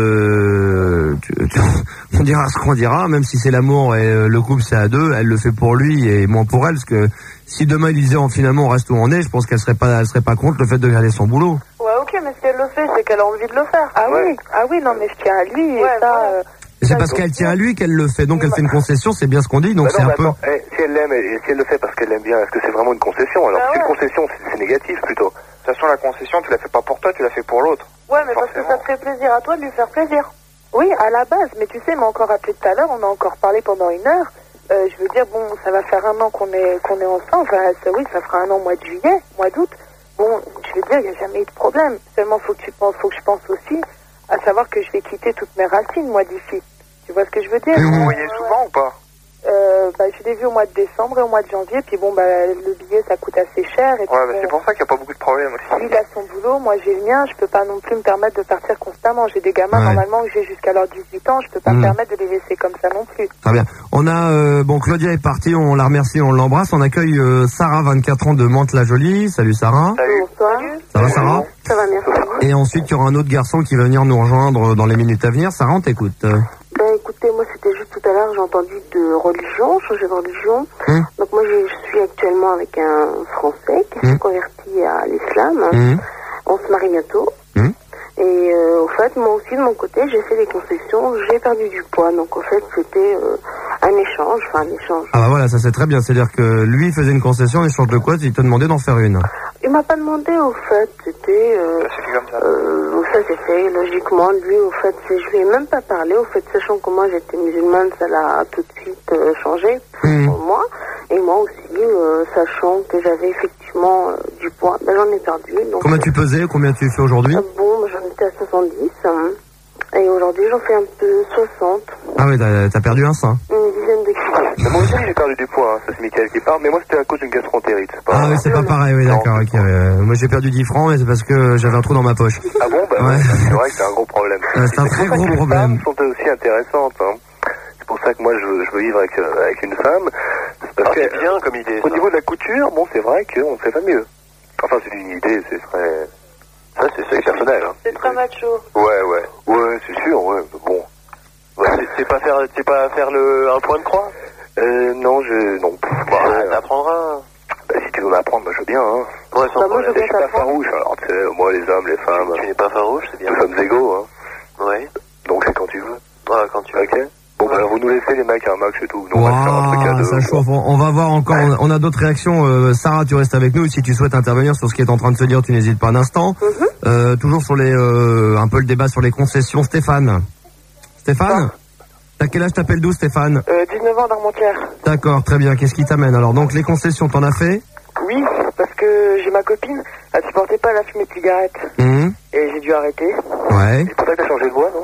le, tu, tu, on dira ce qu'on dira, même si c'est l'amour et le couple c'est à deux, elle le fait pour lui et moins pour elle, parce que si demain il disait oh, finalement on reste où on est, je pense qu'elle serait pas, elle serait pas contre le fait de garder son boulot. Ouais, ok, mais si elle le fait, c'est qu'elle a envie de le faire. Ah ouais. oui, ah oui, non, mais je tiens à lui et ouais, ça. Euh, et c'est parce qu'elle tient à lui qu'elle le fait, donc elle fait une concession, c'est bien ce qu'on dit, donc bah c'est non, un peu. Eh, si elle l'aime et si elle le fait parce qu'elle l'aime bien, est-ce que c'est vraiment une concession? Alors, bah si ouais. une concession, c'est, c'est négatif plutôt. De toute façon, la concession, tu la fais pas pour toi, tu la fais pour l'autre. Ouais, mais forcément. Parce que ça te fait plaisir à toi de lui faire plaisir. Oui, à la base, mais tu sais, m'a encore appelé tout à l'heure, on a encore parlé pendant une heure. Euh, je veux dire, bon, ça va faire un an qu'on est qu'on est ensemble. Enfin, ça, oui, ça fera un an au mois de juillet, mois d'août. Bon, je veux dire, il n'y a jamais eu de problème. Seulement, faut que tu penses, faut que je pense aussi à savoir que je vais quitter toutes mes racines, moi, d'ici. Tu vois ce que je veux dire? Et vous vous voyez souvent ou pas? Euh, bah, je l'ai vu au mois de décembre et au mois de janvier, puis bon, bah, le billet, ça coûte assez cher. Et ouais, puis, bah, bon, c'est pour ça qu'il n'y a pas beaucoup de problèmes aussi. lui, il a son boulot, moi, j'ai le mien, je peux pas non plus me permettre de partir constamment. J'ai des gamins, ouais. normalement, que j'ai jusqu'à leurs dix-huit ans, je peux pas mmh. me permettre de les laisser comme ça non plus. Très bien. On a, euh, bon, Claudia est partie, on la remercie, on l'embrasse. On accueille euh, Sarah, vingt-quatre ans, de Mantes-la-Jolie. Salut, Sarah. Salut. Bonsoir. Ça va, Sarah? Ça va, merci. Et ensuite, il y aura un autre garçon qui va venir nous rejoindre dans les minutes à venir. Sarah, on t'écoute. Ben écoutez, moi c'était juste tout à l'heure, j'ai entendu de religion, changer de religion. Mmh. Donc moi je, je suis actuellement avec un Français qui mmh. s'est converti à l'islam. Mmh. On se marie bientôt. Mmh. Et euh, au fait, moi aussi de mon côté, j'ai fait des concessions, j'ai perdu du poids. Donc au fait, c'était euh, un échange, enfin un échange. Ah bah voilà, ça c'est très bien. C'est-à-dire que lui faisait une concession en échange de quoi? Il t'a demandé d'en faire une. Il m'a pas demandé au fait, c'était... Euh, ça s'est fait comme ça. Euh, ça s'est fait logiquement. Lui au fait, c'est, je lui ai même pas parlé. Au fait, sachant que moi j'étais musulmane, ça l'a tout de suite euh, changé mmh. pour moi. Et moi aussi, euh, sachant que j'avais effectivement euh, du poids, ben, j'en ai perdu. Donc, combien tu pesais? Combien tu fais aujourd'hui? euh, Bon, ben, j'en étais à soixante-dix. Hein, et aujourd'hui, j'en fais un peu soixante. Ah oui, t'as, t'as perdu un sein. Une dizaine de kilos. Moi aussi, j'ai perdu du poids. Hein. Ça, c'est Mickaël qui parle. Mais moi, c'était à cause d'une gastroentérite. C'est pas... Ah oui, c'est pas pareil. Oui, d'accord. Non, okay. euh, moi, j'ai perdu dix francs, mais c'est parce que j'avais un trou dans ma poche. Ah bon? Bah ouais. C'est vrai que c'est un gros problème. Euh, c'est un très gros les problème. Les femmes sont aussi intéressantes. Hein. C'est pour ça que moi, je veux, je veux vivre avec, euh, avec une femme. Parce ah, que, c'est bien comme idée. Au ça. niveau de la couture, bon, c'est vrai qu'on ne fait pas mieux. Enfin, c'est une idée, c'est très... Ça, c'est, c'est personnel. Hein. C'est très macho. Ouais, ouais. Ouais, c'est sûr, ouais, bon. Ouais, c'est, c'est pas faire, c'est pas faire le, un point de croix? Euh, non, je, non. Bah, euh, t'apprendras. Bah, si tu veux m'apprendre, moi, je veux bien, hein. Ouais, sans bah, problème. moi, je, je suis pas farouche, alors, tu sais, moi, les hommes, les femmes. Tu n'es pas farouche, c'est bien. Nous sommes égaux, hein. Ouais. Donc, c'est quand tu veux. Ouais, quand tu veux. Ok. Bon, ouais. Bah, vous nous laissez les mecs un max et tout. Nous, wow, on va faire un truc à deux. Ça chauffe. On va voir encore. On a d'autres réactions. Euh, Sarah, tu restes avec nous. Si tu souhaites intervenir sur ce qui est en train de se dire, tu n'hésites pas un instant. Mm-hmm. Euh, toujours sur les, euh, un peu le débat sur les concessions. Stéphane. Stéphane? T'as quel âge? T'appelles d'où, Stéphane? Euh, dix-neuf ans d'Armentières. D'accord, très bien. Qu'est-ce qui t'amène? Alors, donc, les concessions, t'en as fait? Oui, parce que j'ai ma copine, elle supportait pas la fumée de cigarette. Mmh. Et j'ai dû arrêter. Ouais. C'est pour ça que t'as changé de voix, non?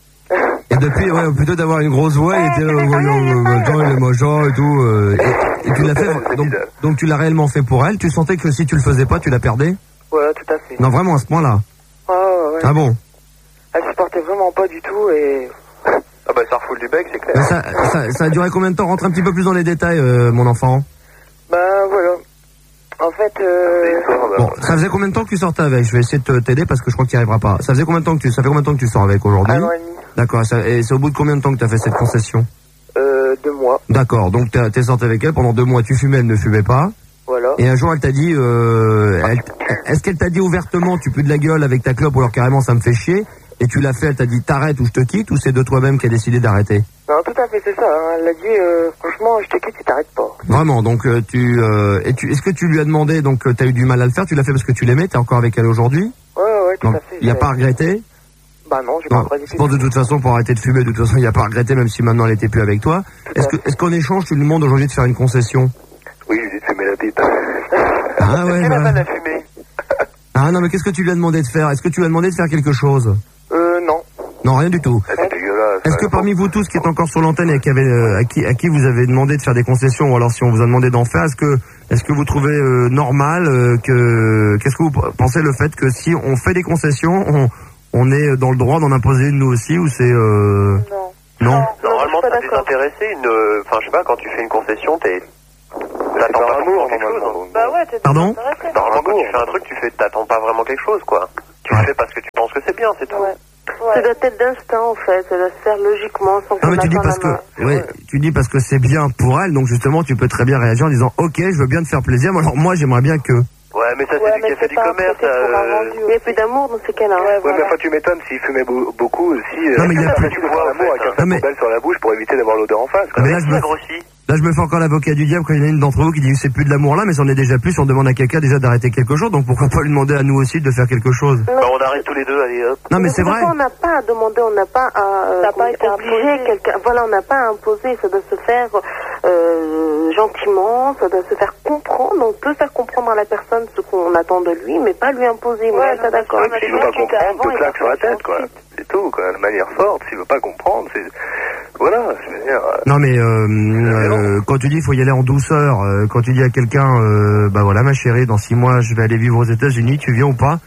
Et depuis, ouais, plutôt d'avoir une grosse voix, il était, euh, attends, il est machin et tout, euh, et, et tu l'as fait, donc, donc tu l'as réellement fait pour elle, tu sentais que si tu le faisais pas, tu la perdais? Voilà, tout à fait. Non, vraiment, à ce point-là? Ah, ouais. Ah bon? Elle supportait vraiment pas du tout et... Ah bah ça refoule du bec, c'est clair. Ça, ça, ça a duré combien de temps? Rentre un petit peu plus dans les détails, euh, mon enfant. Ben voilà. En fait, euh... Bon, ça faisait combien de temps que tu sortais avec? Je vais essayer de t'aider parce que je crois que tu n'y arriveras pas. Ça faisait combien de temps que tu, ça fait combien de temps que tu sors avec aujourd'hui? Un an et demi. D'accord, ça, et c'est au bout de combien de temps que tu as fait cette concession? Euh, deux mois. D'accord, donc t'es, t'es sorti avec elle pendant deux mois, tu fumais, elle ne fumait pas. Voilà. Et un jour, elle t'a dit, euh, elle, est-ce qu'elle t'a dit ouvertement, tu pues de la gueule avec ta clope, ou alors carrément, ça me fait chier, et tu l'as fait, elle t'a dit, t'arrêtes ou je te quitte, ou c'est de toi-même qui a décidé d'arrêter? Non, tout à fait, c'est ça. Hein. Elle a dit, euh, franchement, je te quitte, tu t'arrêtes pas. Vraiment, donc euh, tu, euh, et tu, est-ce que tu lui as demandé, donc euh, t'as eu du mal à le faire, tu l'as fait parce que tu l'aimais, t'es encore avec elle aujourd'hui? Ouais, ouais, tout donc, à fait. Il n'y a pas regretté? Bah non, j'ai non, pas regretté. Je pense de toute façon, pour arrêter de fumer, de toute façon, il n'y a pas regretté, même si maintenant elle était plus avec toi. Tout est-ce que, est-ce qu'en échange, tu lui demandes aujourd'hui de faire une concession? Oui, je lui dis de fumer la pipe. Ah ouais, est-ce bah... qu'elle a pas fumé? Ah non, mais qu'est-ce que tu lui as demandé de faire? Est-ce que tu lui as demandé de faire quelque chose? Euh, non. Non, rien du tout. C'est dégueulasse. voilà. Est-ce que parmi vous tous qui êtes encore sur l'antenne et qui avez, euh, à qui, à qui vous avez demandé de faire des concessions, ou alors si on vous a demandé d'en faire, est-ce que, est-ce que vous trouvez euh, normal euh, que, qu'est-ce que vous pensez le fait que si on fait des concessions, on, on est dans le droit d'en imposer une nous aussi, ou c'est euh... Non. Non. Non, Normalement, non, ça désintéressé, une, enfin, je sais pas, quand tu fais une concession, t'es, t'attends pas amour, quelque chose. normalement. Bah ouais, t'es Pardon désintéressé. Normalement, quand tu fais un truc, tu fais, t'attends pas vraiment quelque chose, quoi. Tu le Ouais. fais parce que tu penses que c'est bien, c'est tout. Ouais. Ça doit être d'instinct en fait, ça doit se faire logiquement sans qu'on Non mais tu dis attende parce la main. que, ouais, tu dis parce que c'est bien pour elle, donc justement tu peux très bien réagir en disant ok, je veux bien te faire plaisir, mais alors moi j'aimerais bien que. Ouais, mais ça, c'est Ouais, du mais café c'est du pas un commerce, procès pour un euh, vendu. Il n'y a plus d'amour dans ces cas-là. Ouais, Ouais, voilà. mais enfin, tu m'étonnes, s'il fumait beau- beaucoup aussi. euh, Non, mais il y a c'est plus- facile de faire l'amour avec un Non, sac mais- poubelle sur la bouche pour éviter d'avoir l'odeur en face. quoi. Mais là je me, grossi. là je me fais encore l'avocat du diable quand il y en a une d'entre vous qui dit c'est plus de l'amour là, mais c'en est déjà plus, on demande à quelqu'un déjà d'arrêter quelque chose, donc pourquoi pas lui demander à nous aussi de faire quelque chose. Bah, on arrête tous les deux, allez hop. Non mais c'est vrai. On n'a pas à demander, on n'a pas à euh, Ça n'a pas été obliger imposé. quelqu'un. Voilà, on n'a pas à imposer. Ça doit se faire euh, gentiment, ça doit se faire comprendre. On peut faire comprendre à la personne ce qu'on attend de lui, mais pas lui imposer. Moi, Ouais, ça non, d'accord. mais Ouais, s'il veut pas comprendre, te claque sur la tête, quoi. C'est tout, quoi. De manière forte, s'il veut pas comprendre, c'est... Voilà, je veux dire... euh, Non mais euh, euh, quand tu dis il faut y aller en douceur, euh, quand tu dis à quelqu'un euh, bah voilà ma chérie, dans six mois je vais aller vivre aux États-Unis, tu viens ou pas?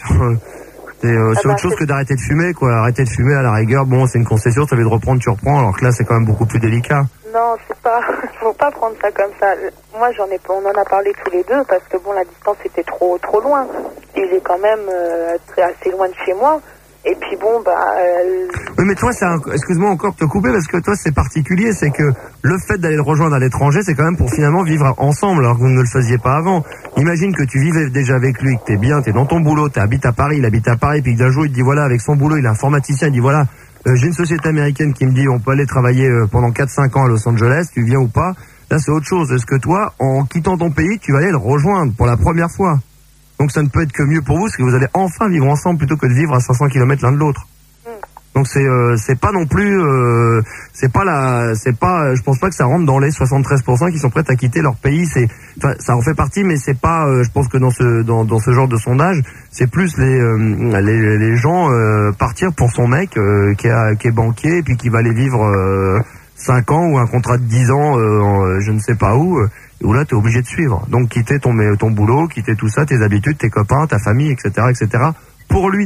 C'est euh, Ah c'est bah, autre chose c'est- que d'arrêter de fumer, quoi. Arrêter de fumer à la rigueur, bon c'est une concession, ça veut de reprendre, tu reprends, alors que là c'est quand même beaucoup plus délicat. Non, c'est pas, faut pas prendre ça comme ça. Moi, j'en ai, on en a parlé tous les deux parce que bon, la distance était trop, trop loin. Il est quand même euh, très, assez loin de chez moi. Et puis bon, bah. Euh, Oui, mais toi, c'est un... excuse-moi encore de te couper, parce que toi, c'est particulier, c'est que le fait d'aller le rejoindre à l'étranger, c'est quand même pour finalement vivre ensemble, alors que vous ne le faisiez pas avant. Imagine que tu vivais déjà avec lui, que t'es bien, t'es dans ton boulot, t'habites à Paris, il habite à Paris, puis que d'un jour, il te dit, voilà, avec son boulot, il est informaticien, il dit, voilà, euh, j'ai une société américaine qui me dit, on peut aller travailler euh, pendant quatre cinq ans à Los Angeles, tu viens ou pas? Là, c'est autre chose. Est-ce que toi, en quittant ton pays, tu vas aller le rejoindre pour la première fois? Donc ça ne peut être que mieux pour vous, parce que vous allez enfin vivre ensemble plutôt que de vivre à cinq cents kilomètres l'un de l'autre. Donc c'est euh, c'est pas non plus euh, c'est pas la c'est pas je pense pas que ça rentre dans les soixante-treize pour cent qui sont prêts à quitter leur pays. C'est enfin ça en fait partie, mais c'est pas euh, je pense que dans ce dans dans ce genre de sondage, c'est plus les euh, les les gens euh, partir pour son mec euh, qui a qui est banquier et puis qui va aller vivre euh, cinq ans ou un contrat de dix ans euh, en, je ne sais pas où. Euh, où là, t'es obligé de suivre. Donc, quitter ton, ton boulot, quitter tout ça, tes habitudes, tes copains, ta famille, et cetera, et cetera, pour lui.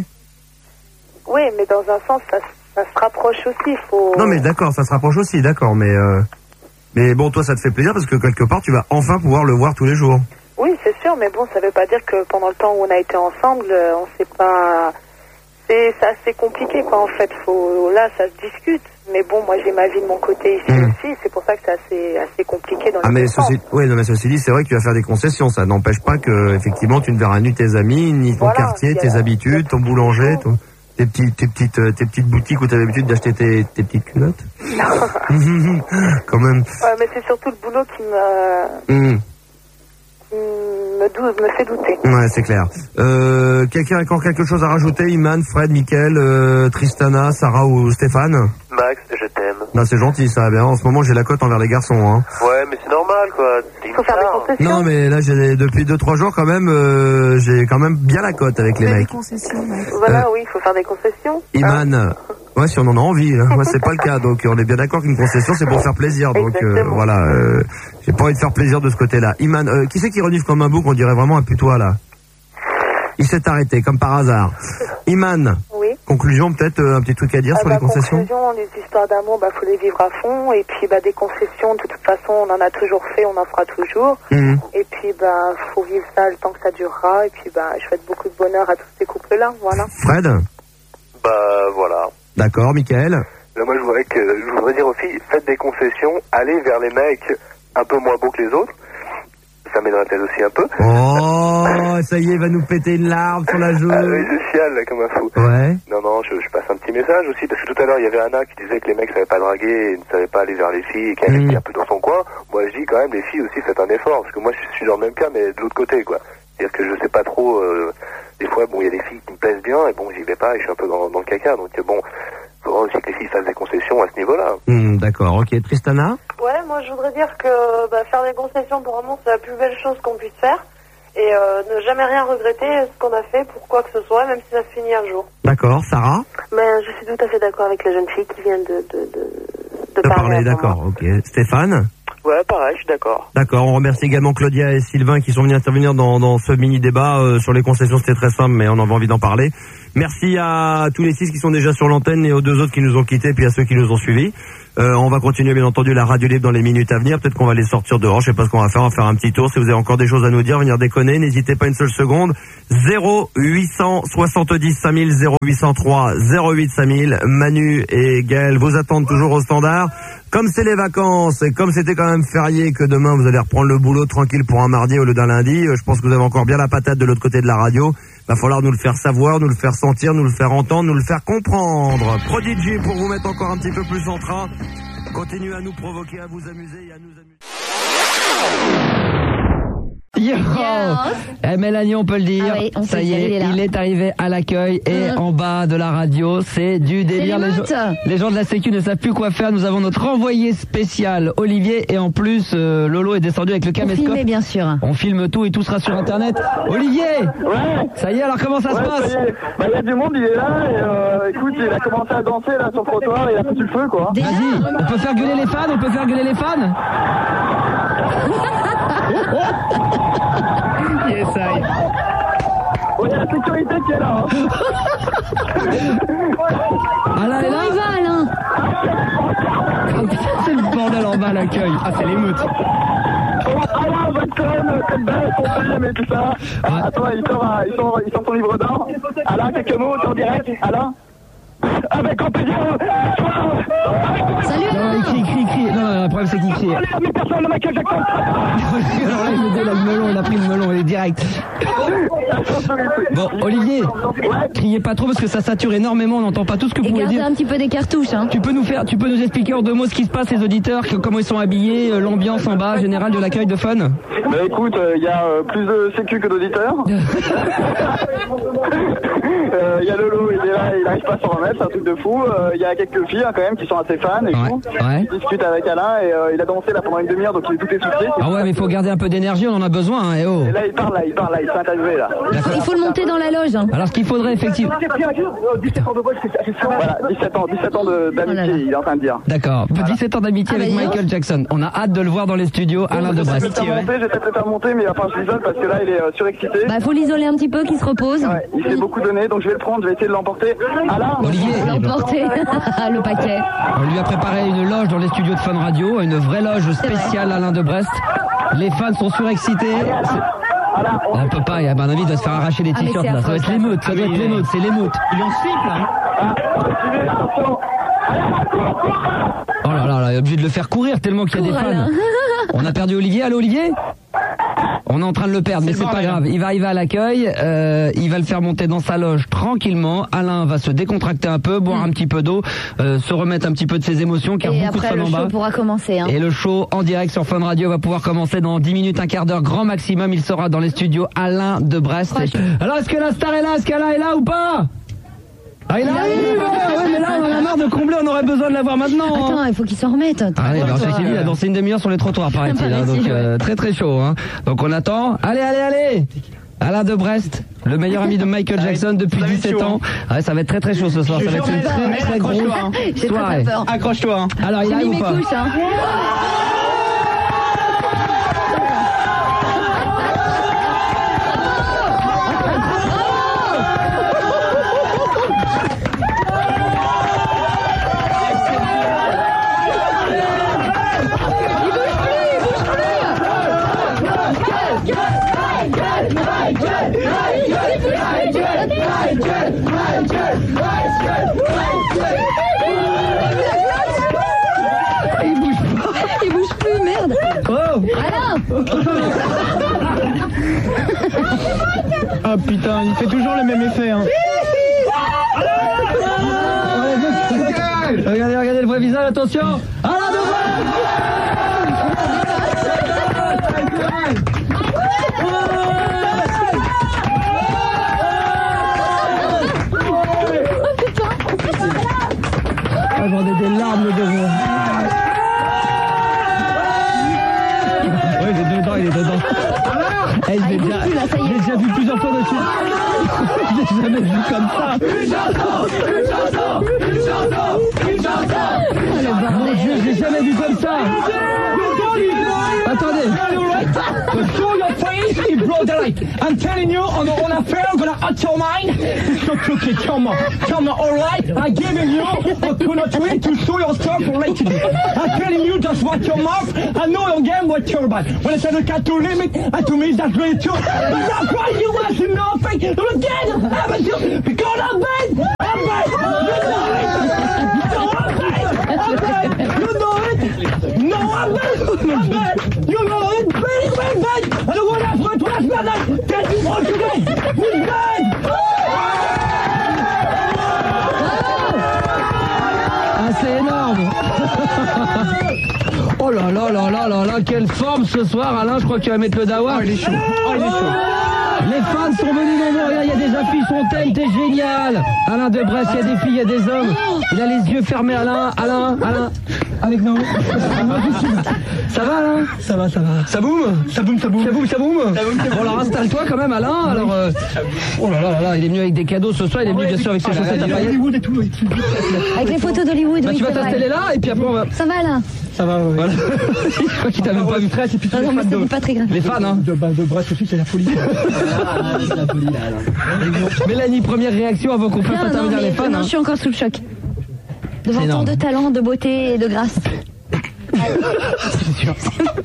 oui, mais dans un sens, ça, ça se rapproche aussi. Faut. Non, mais d'accord, ça se rapproche aussi, d'accord, mais, euh, mais bon, toi, ça te fait plaisir parce que quelque part, tu vas enfin pouvoir le voir tous les jours. Oui, c'est sûr, mais bon, ça veut pas dire que pendant le temps où on a été ensemble, euh, on s'est pas. C'est c'est assez compliqué, quoi, en fait. Faut là, ça se discute. Mais bon, moi, j'ai ma vie de mon côté ici Mmh. aussi. C'est pour ça que c'est assez assez compliqué dans Ah, les mais deux sens. ceci, ouais, non, mais ceci dit, c'est vrai que tu vas faire des concessions. Ça n'empêche pas que, effectivement, tu ne verras ni tes amis, ni ton Voilà, quartier, il y a- tes il y habitudes, a ton tout boulanger, ce qu'il ton- tes petites, tes petites, euh, tes petites boutiques où tu as l'habitude d'acheter tes, tes petites culottes. Quand même. Ouais, mais c'est surtout le boulot qui me Mmh. qui me, dou- me fait douter. Ouais, c'est clair. Euh, quelqu'un a encore quelque chose à rajouter? Iman, Fred, Mickaël, euh, Tristana, Sarah ou Stéphane? Max, je t'aime. Non, c'est gentil, ça va bien. En ce moment, j'ai la cote envers les garçons, hein. Ouais, mais c'est normal, quoi. T'es une Faut faire des star. concessions. Non, mais là, j'ai, depuis deux, trois jours, quand même, euh, j'ai quand même bien la cote avec les mecs. Voilà, oui, il faut faire des concessions. Iman, ouais, si on en a envie, hein. Moi, c'est pas le cas. Donc, on est bien d'accord qu'une concession, c'est pour faire plaisir. Donc, euh, Exactement. voilà, euh, j'ai pas envie de faire plaisir de ce côté-là. Iman, euh, qui c'est qui renifle comme un bouc? On dirait vraiment un putois, là. Il s'est arrêté, comme par hasard. Iman, Oui. conclusion, peut-être euh, un petit truc à dire Ah sur bah, les concessions? conclusion, les histoires d'amour, bah faut les vivre à fond. Et puis bah des concessions, de toute façon, on en a toujours fait, on en fera toujours. Mhm. Et puis bah faut vivre ça le temps que ça durera. Et puis bah je souhaite beaucoup de bonheur à tous ces couples-là, voilà. Fred? Bah, voilà. D'accord, Mickaël? Là, moi, je voudrais, que, je voudrais dire aussi, faites des concessions, allez vers les mecs un peu moins beaux que les autres. Ça m'aiderait peut-être aussi un peu. Oh, ça y est, il va nous péter une larme sur la joue. Ah oui, je chiale, là, comme un fou. Ouais. Non, non, je, je passe un petit message aussi, parce que tout à l'heure, il y avait Anna qui disait que les mecs savaient pas draguer, et ne savaient pas aller vers les filles, et qu'elle Mm. était un peu dans son coin. Moi, je dis quand même, les filles aussi, faites un effort, parce que moi, je suis dans le même cas, mais de l'autre côté, quoi. C'est-à-dire que je sais pas trop, euh, des fois, bon, il y a des filles qui me plaisent bien, et bon, j'y vais pas, et je suis un peu dans, dans le caca, donc bon, faudra aussi que les filles fassent des concessions à ce niveau-là. Hmm, d'accord, ok. Tristana? Ouais, moi je voudrais dire que bah, faire des concessions pour un amour c'est la plus belle chose qu'on puisse faire. et euh, ne jamais rien regretter ce qu'on a fait pour quoi que ce soit, même si ça se finit un jour. D'accord, Sarah? Ben, je suis tout à fait d'accord avec la jeune fille qui vient de, de, de, de, de parler. parler d'accord, ok. Stéphane? Ouais, pareil, je suis d'accord. D'accord, on remercie également Claudia et Sylvain qui sont venus intervenir dans, dans ce mini-débat euh, sur les concessions. C'était très simple, mais on avait envie d'en parler. Merci à tous les six qui sont déjà sur l'antenne et aux deux autres qui nous ont quittés, puis à ceux qui nous ont suivis. Euh, on va continuer bien entendu la radio libre dans les minutes à venir. Peut-être qu'on va les sortir dehors, je sais pas ce qu'on va faire, on va faire un petit tour. Si vous avez encore des choses à nous dire, venir déconner, n'hésitez pas une seule seconde. zéro huit cent soixante-dix cinq mille, zéro huit cent trois, zéro huit cinq mille. Manu et Gaël vous attendent toujours au standard. Comme c'est les vacances et comme c'était quand même férié que demain vous allez reprendre le boulot tranquille pour un mardi au lieu d'un lundi, je pense que vous avez encore bien la patate de l'autre côté de la radio. Va falloir nous le faire savoir, nous le faire sentir, nous le faire entendre, nous le faire comprendre. Prodigy pour vous mettre encore un petit peu plus en train. Continuez à nous provoquer, à vous amuser et à nous amuser. Yo eh, Mélanie, on peut le dire, ah oui, on ça y est, est il est arrivé à l'accueil et mmh. en bas de la radio, c'est du délire. Les, gens, les gens de la Sécu ne savent plus quoi faire. Nous avons notre envoyé spécial, Olivier, et en plus, euh, Lolo est descendu avec le caméscope. On filme, bien sûr. On filme tout et tout sera sur Internet. Olivier, ouais. Ça y est, alors comment ça ouais, se passe? Il bah, y a du monde, il est là, et euh, écoute, il a commencé à danser là sur le trottoir, il a foutu le feu, quoi. Vas-y, on peut faire gueuler les fans, on peut faire gueuler les fans. Yes, I. Oh, il y a la sécurité qui est là. Hein. Alain est là? Comment il va, Alain? C'est le bordel en bas à l'accueil. Ah, c'est l'émeute. Alain, votre conne, comme belle, son femme et tout ça. Ouais. Ah, attends, il sort, il sort, il sort son livre d'or. Alain, quelques mots, en direct. Alain? Avec un plaisir. Salut, non, il crie, crie, crie. Non, non, le problème c'est qu'il crie. Allez, mais personne, le Michael Jackson. Alors là, il a le melon, il a pris le melon, il est direct. Bon, Olivier, ouais. Criez pas trop parce que ça sature énormément, on n'entend pas tout ce que vous pouvez dire. Gardez un petit peu des cartouches, hein. Tu peux nous faire, tu peux nous expliquer en deux mots ce qui se passe, les auditeurs, que, comment ils sont habillés, l'ambiance en bas, générale de l'accueil de Fun? Bah écoute, il euh, y a euh, plus de sécu que d'auditeurs. Il euh, y a Lolo, il est là, il arrive pas à s'en remettre, c'est un truc de fou. Il euh, y a quelques filles hein, quand même qui sont assez fans et ouais. tout. Ouais. Ils discutent avec Alain et euh, il a dansé là pendant une demi-heure donc il est tout essoufflé. Ah ouais mais il faut garder un peu d'énergie, on en a besoin hein, et oh. Et là il parle là, il parle là, il s'est interviewé là. Il faut le monter dans la loge. Hein. Alors ce qu'il faudrait effectivement... Voilà, dix-sept ans, dix-sept ans d'amitié, oh il est en train de dire. D'accord, voilà. dix-sept ans d'amitié ah, avec Michael Jackson. On a hâte de le voir dans les studios, Alain de Brest. Je vais peut-être le faire monter mais enfin je l'isole parce que là il est euh, surexcité. Bah faut l'isoler un petit peu, qu'il se repose. Ouais, il s'est beaucoup donné donc je vais le prendre, je vais essayer de l'emporter. Alain Olivier l'emporter, le paquet. On lui a préparé une loge dans les studios de Fun Radio, une vraie loge spéciale Alain de Brest. Les fans sont surexcités. On ne peut pas, à mon avis, il doit se faire arracher les t-shirts ah, là. Ça va être l'émeute, ça doit être l'émeute, c'est l'émeute. Il est en slip là. Oh là là, là, il est obligé de le faire courir tellement qu'il y a des fans. On a perdu Olivier. Allô Olivier? On est en train de le perdre, mais c'est pas grave. Il va arriver à l'accueil, euh, il va le faire monter dans sa loge tranquillement. Alain va se décontracter un peu, boire mmh. un petit peu d'eau, euh, se remettre un petit peu de ses émotions, car et beaucoup de fans en bas. Et après le show pourra commencer. Hein. Et le show en direct sur Fun Radio va pouvoir commencer dans dix minutes, un quart d'heure grand maximum. Il sera dans les studios Alain de Brest. Franchement. Alors est-ce que la star est là? Est-ce qu'Alain est là ou pas? Ah il arrive, ouais, mais là on en a marre de combler, on aurait besoin de l'avoir maintenant. Attends, il faut qu'il s'en remette. Ah oui, alors j'ai dit, il a dansé une demi-heure sur les trottoirs, paraît-il, hein, donc euh, très très chaud. Hein. Donc on attend. Allez, allez, allez. Alain de Brest, le meilleur ami de Michael Jackson depuis dix-sept ans. Ouais, ça va être très très chaud ce soir, ça va être une très très grosse soirée. Accroche-toi. Alors il arrive ou pas? Il bouge pas. Il bouge plus, merde. Oh Alain. Ah putain, il fait toujours le même effet. Hein. Regardez, regardez le vrai visage, attention. Alain de j'en ai des larmes de joie. Ouais, il est dedans, il est dedans. Ah, il bouge plus là, ça J'ai jamais vu comme ça. Une chanson, une chanson, une chanson, une chanson. Mon Dieu, j'ai jamais vu comme ça. Attendez. Show your face, it blow the light. I'm telling you, on on affair, gonna hurt your mind. So okay, come on, come on, alright. I'm giving you a two way to show yourself lately. I'm telling you, just watch your mouth. I know your game, what you're about. When I say the cat to limit, and to me that's really true. But that's why you want to know thing. Again, haven't you? Because I'm bad, I'm bad. You know it. No, I'm bad. I'm bad. You know it. Very, very bad. I don't want to fight last night. Tell you all today. It's bad. Ah, c'est énorme. Oh là là là là là là, quelle forme ce soir, Alain. Je crois qu'il va mettre le dawa. Oh, il est chaud. Oh, il est chaud. Les fans sont venus nombreux, regarde, il y a des affiches, son thème, t'es génial. Alain de Brest, il y a des filles, il y a des hommes. Il a les yeux fermés, Alain, Alain, Alain. Avec nous. Ça va, Alain? Ça va, ça va. Ça boum? Ça boum, ça boum. Ça boum, ça boum. Bon, alors installe-toi quand même, Alain. Alors, euh... oh là là là là, il est venu avec des cadeaux ce soir, il est venu bien sûr avec ses chaussettes à paillettes. Avec les photos d'Hollywood, bah, oui, tu vas t'installer là et puis après on va... Ça va, Alain? Ça va, oui. Voilà. Je crois qu'il t'a même pas vu très, c'est plutôt non, les mais fans de... pas très grave. Les fans, hein. De, bah, de Brest aussi, c'est la folie. Ah, c'est la folie, là, Alain. Mélanie, première réaction avant qu'on fasse intervenir les fans. Non, hein. je suis encore sous le choc. Devant tant de talent, de beauté et de grâce. C'est sûr.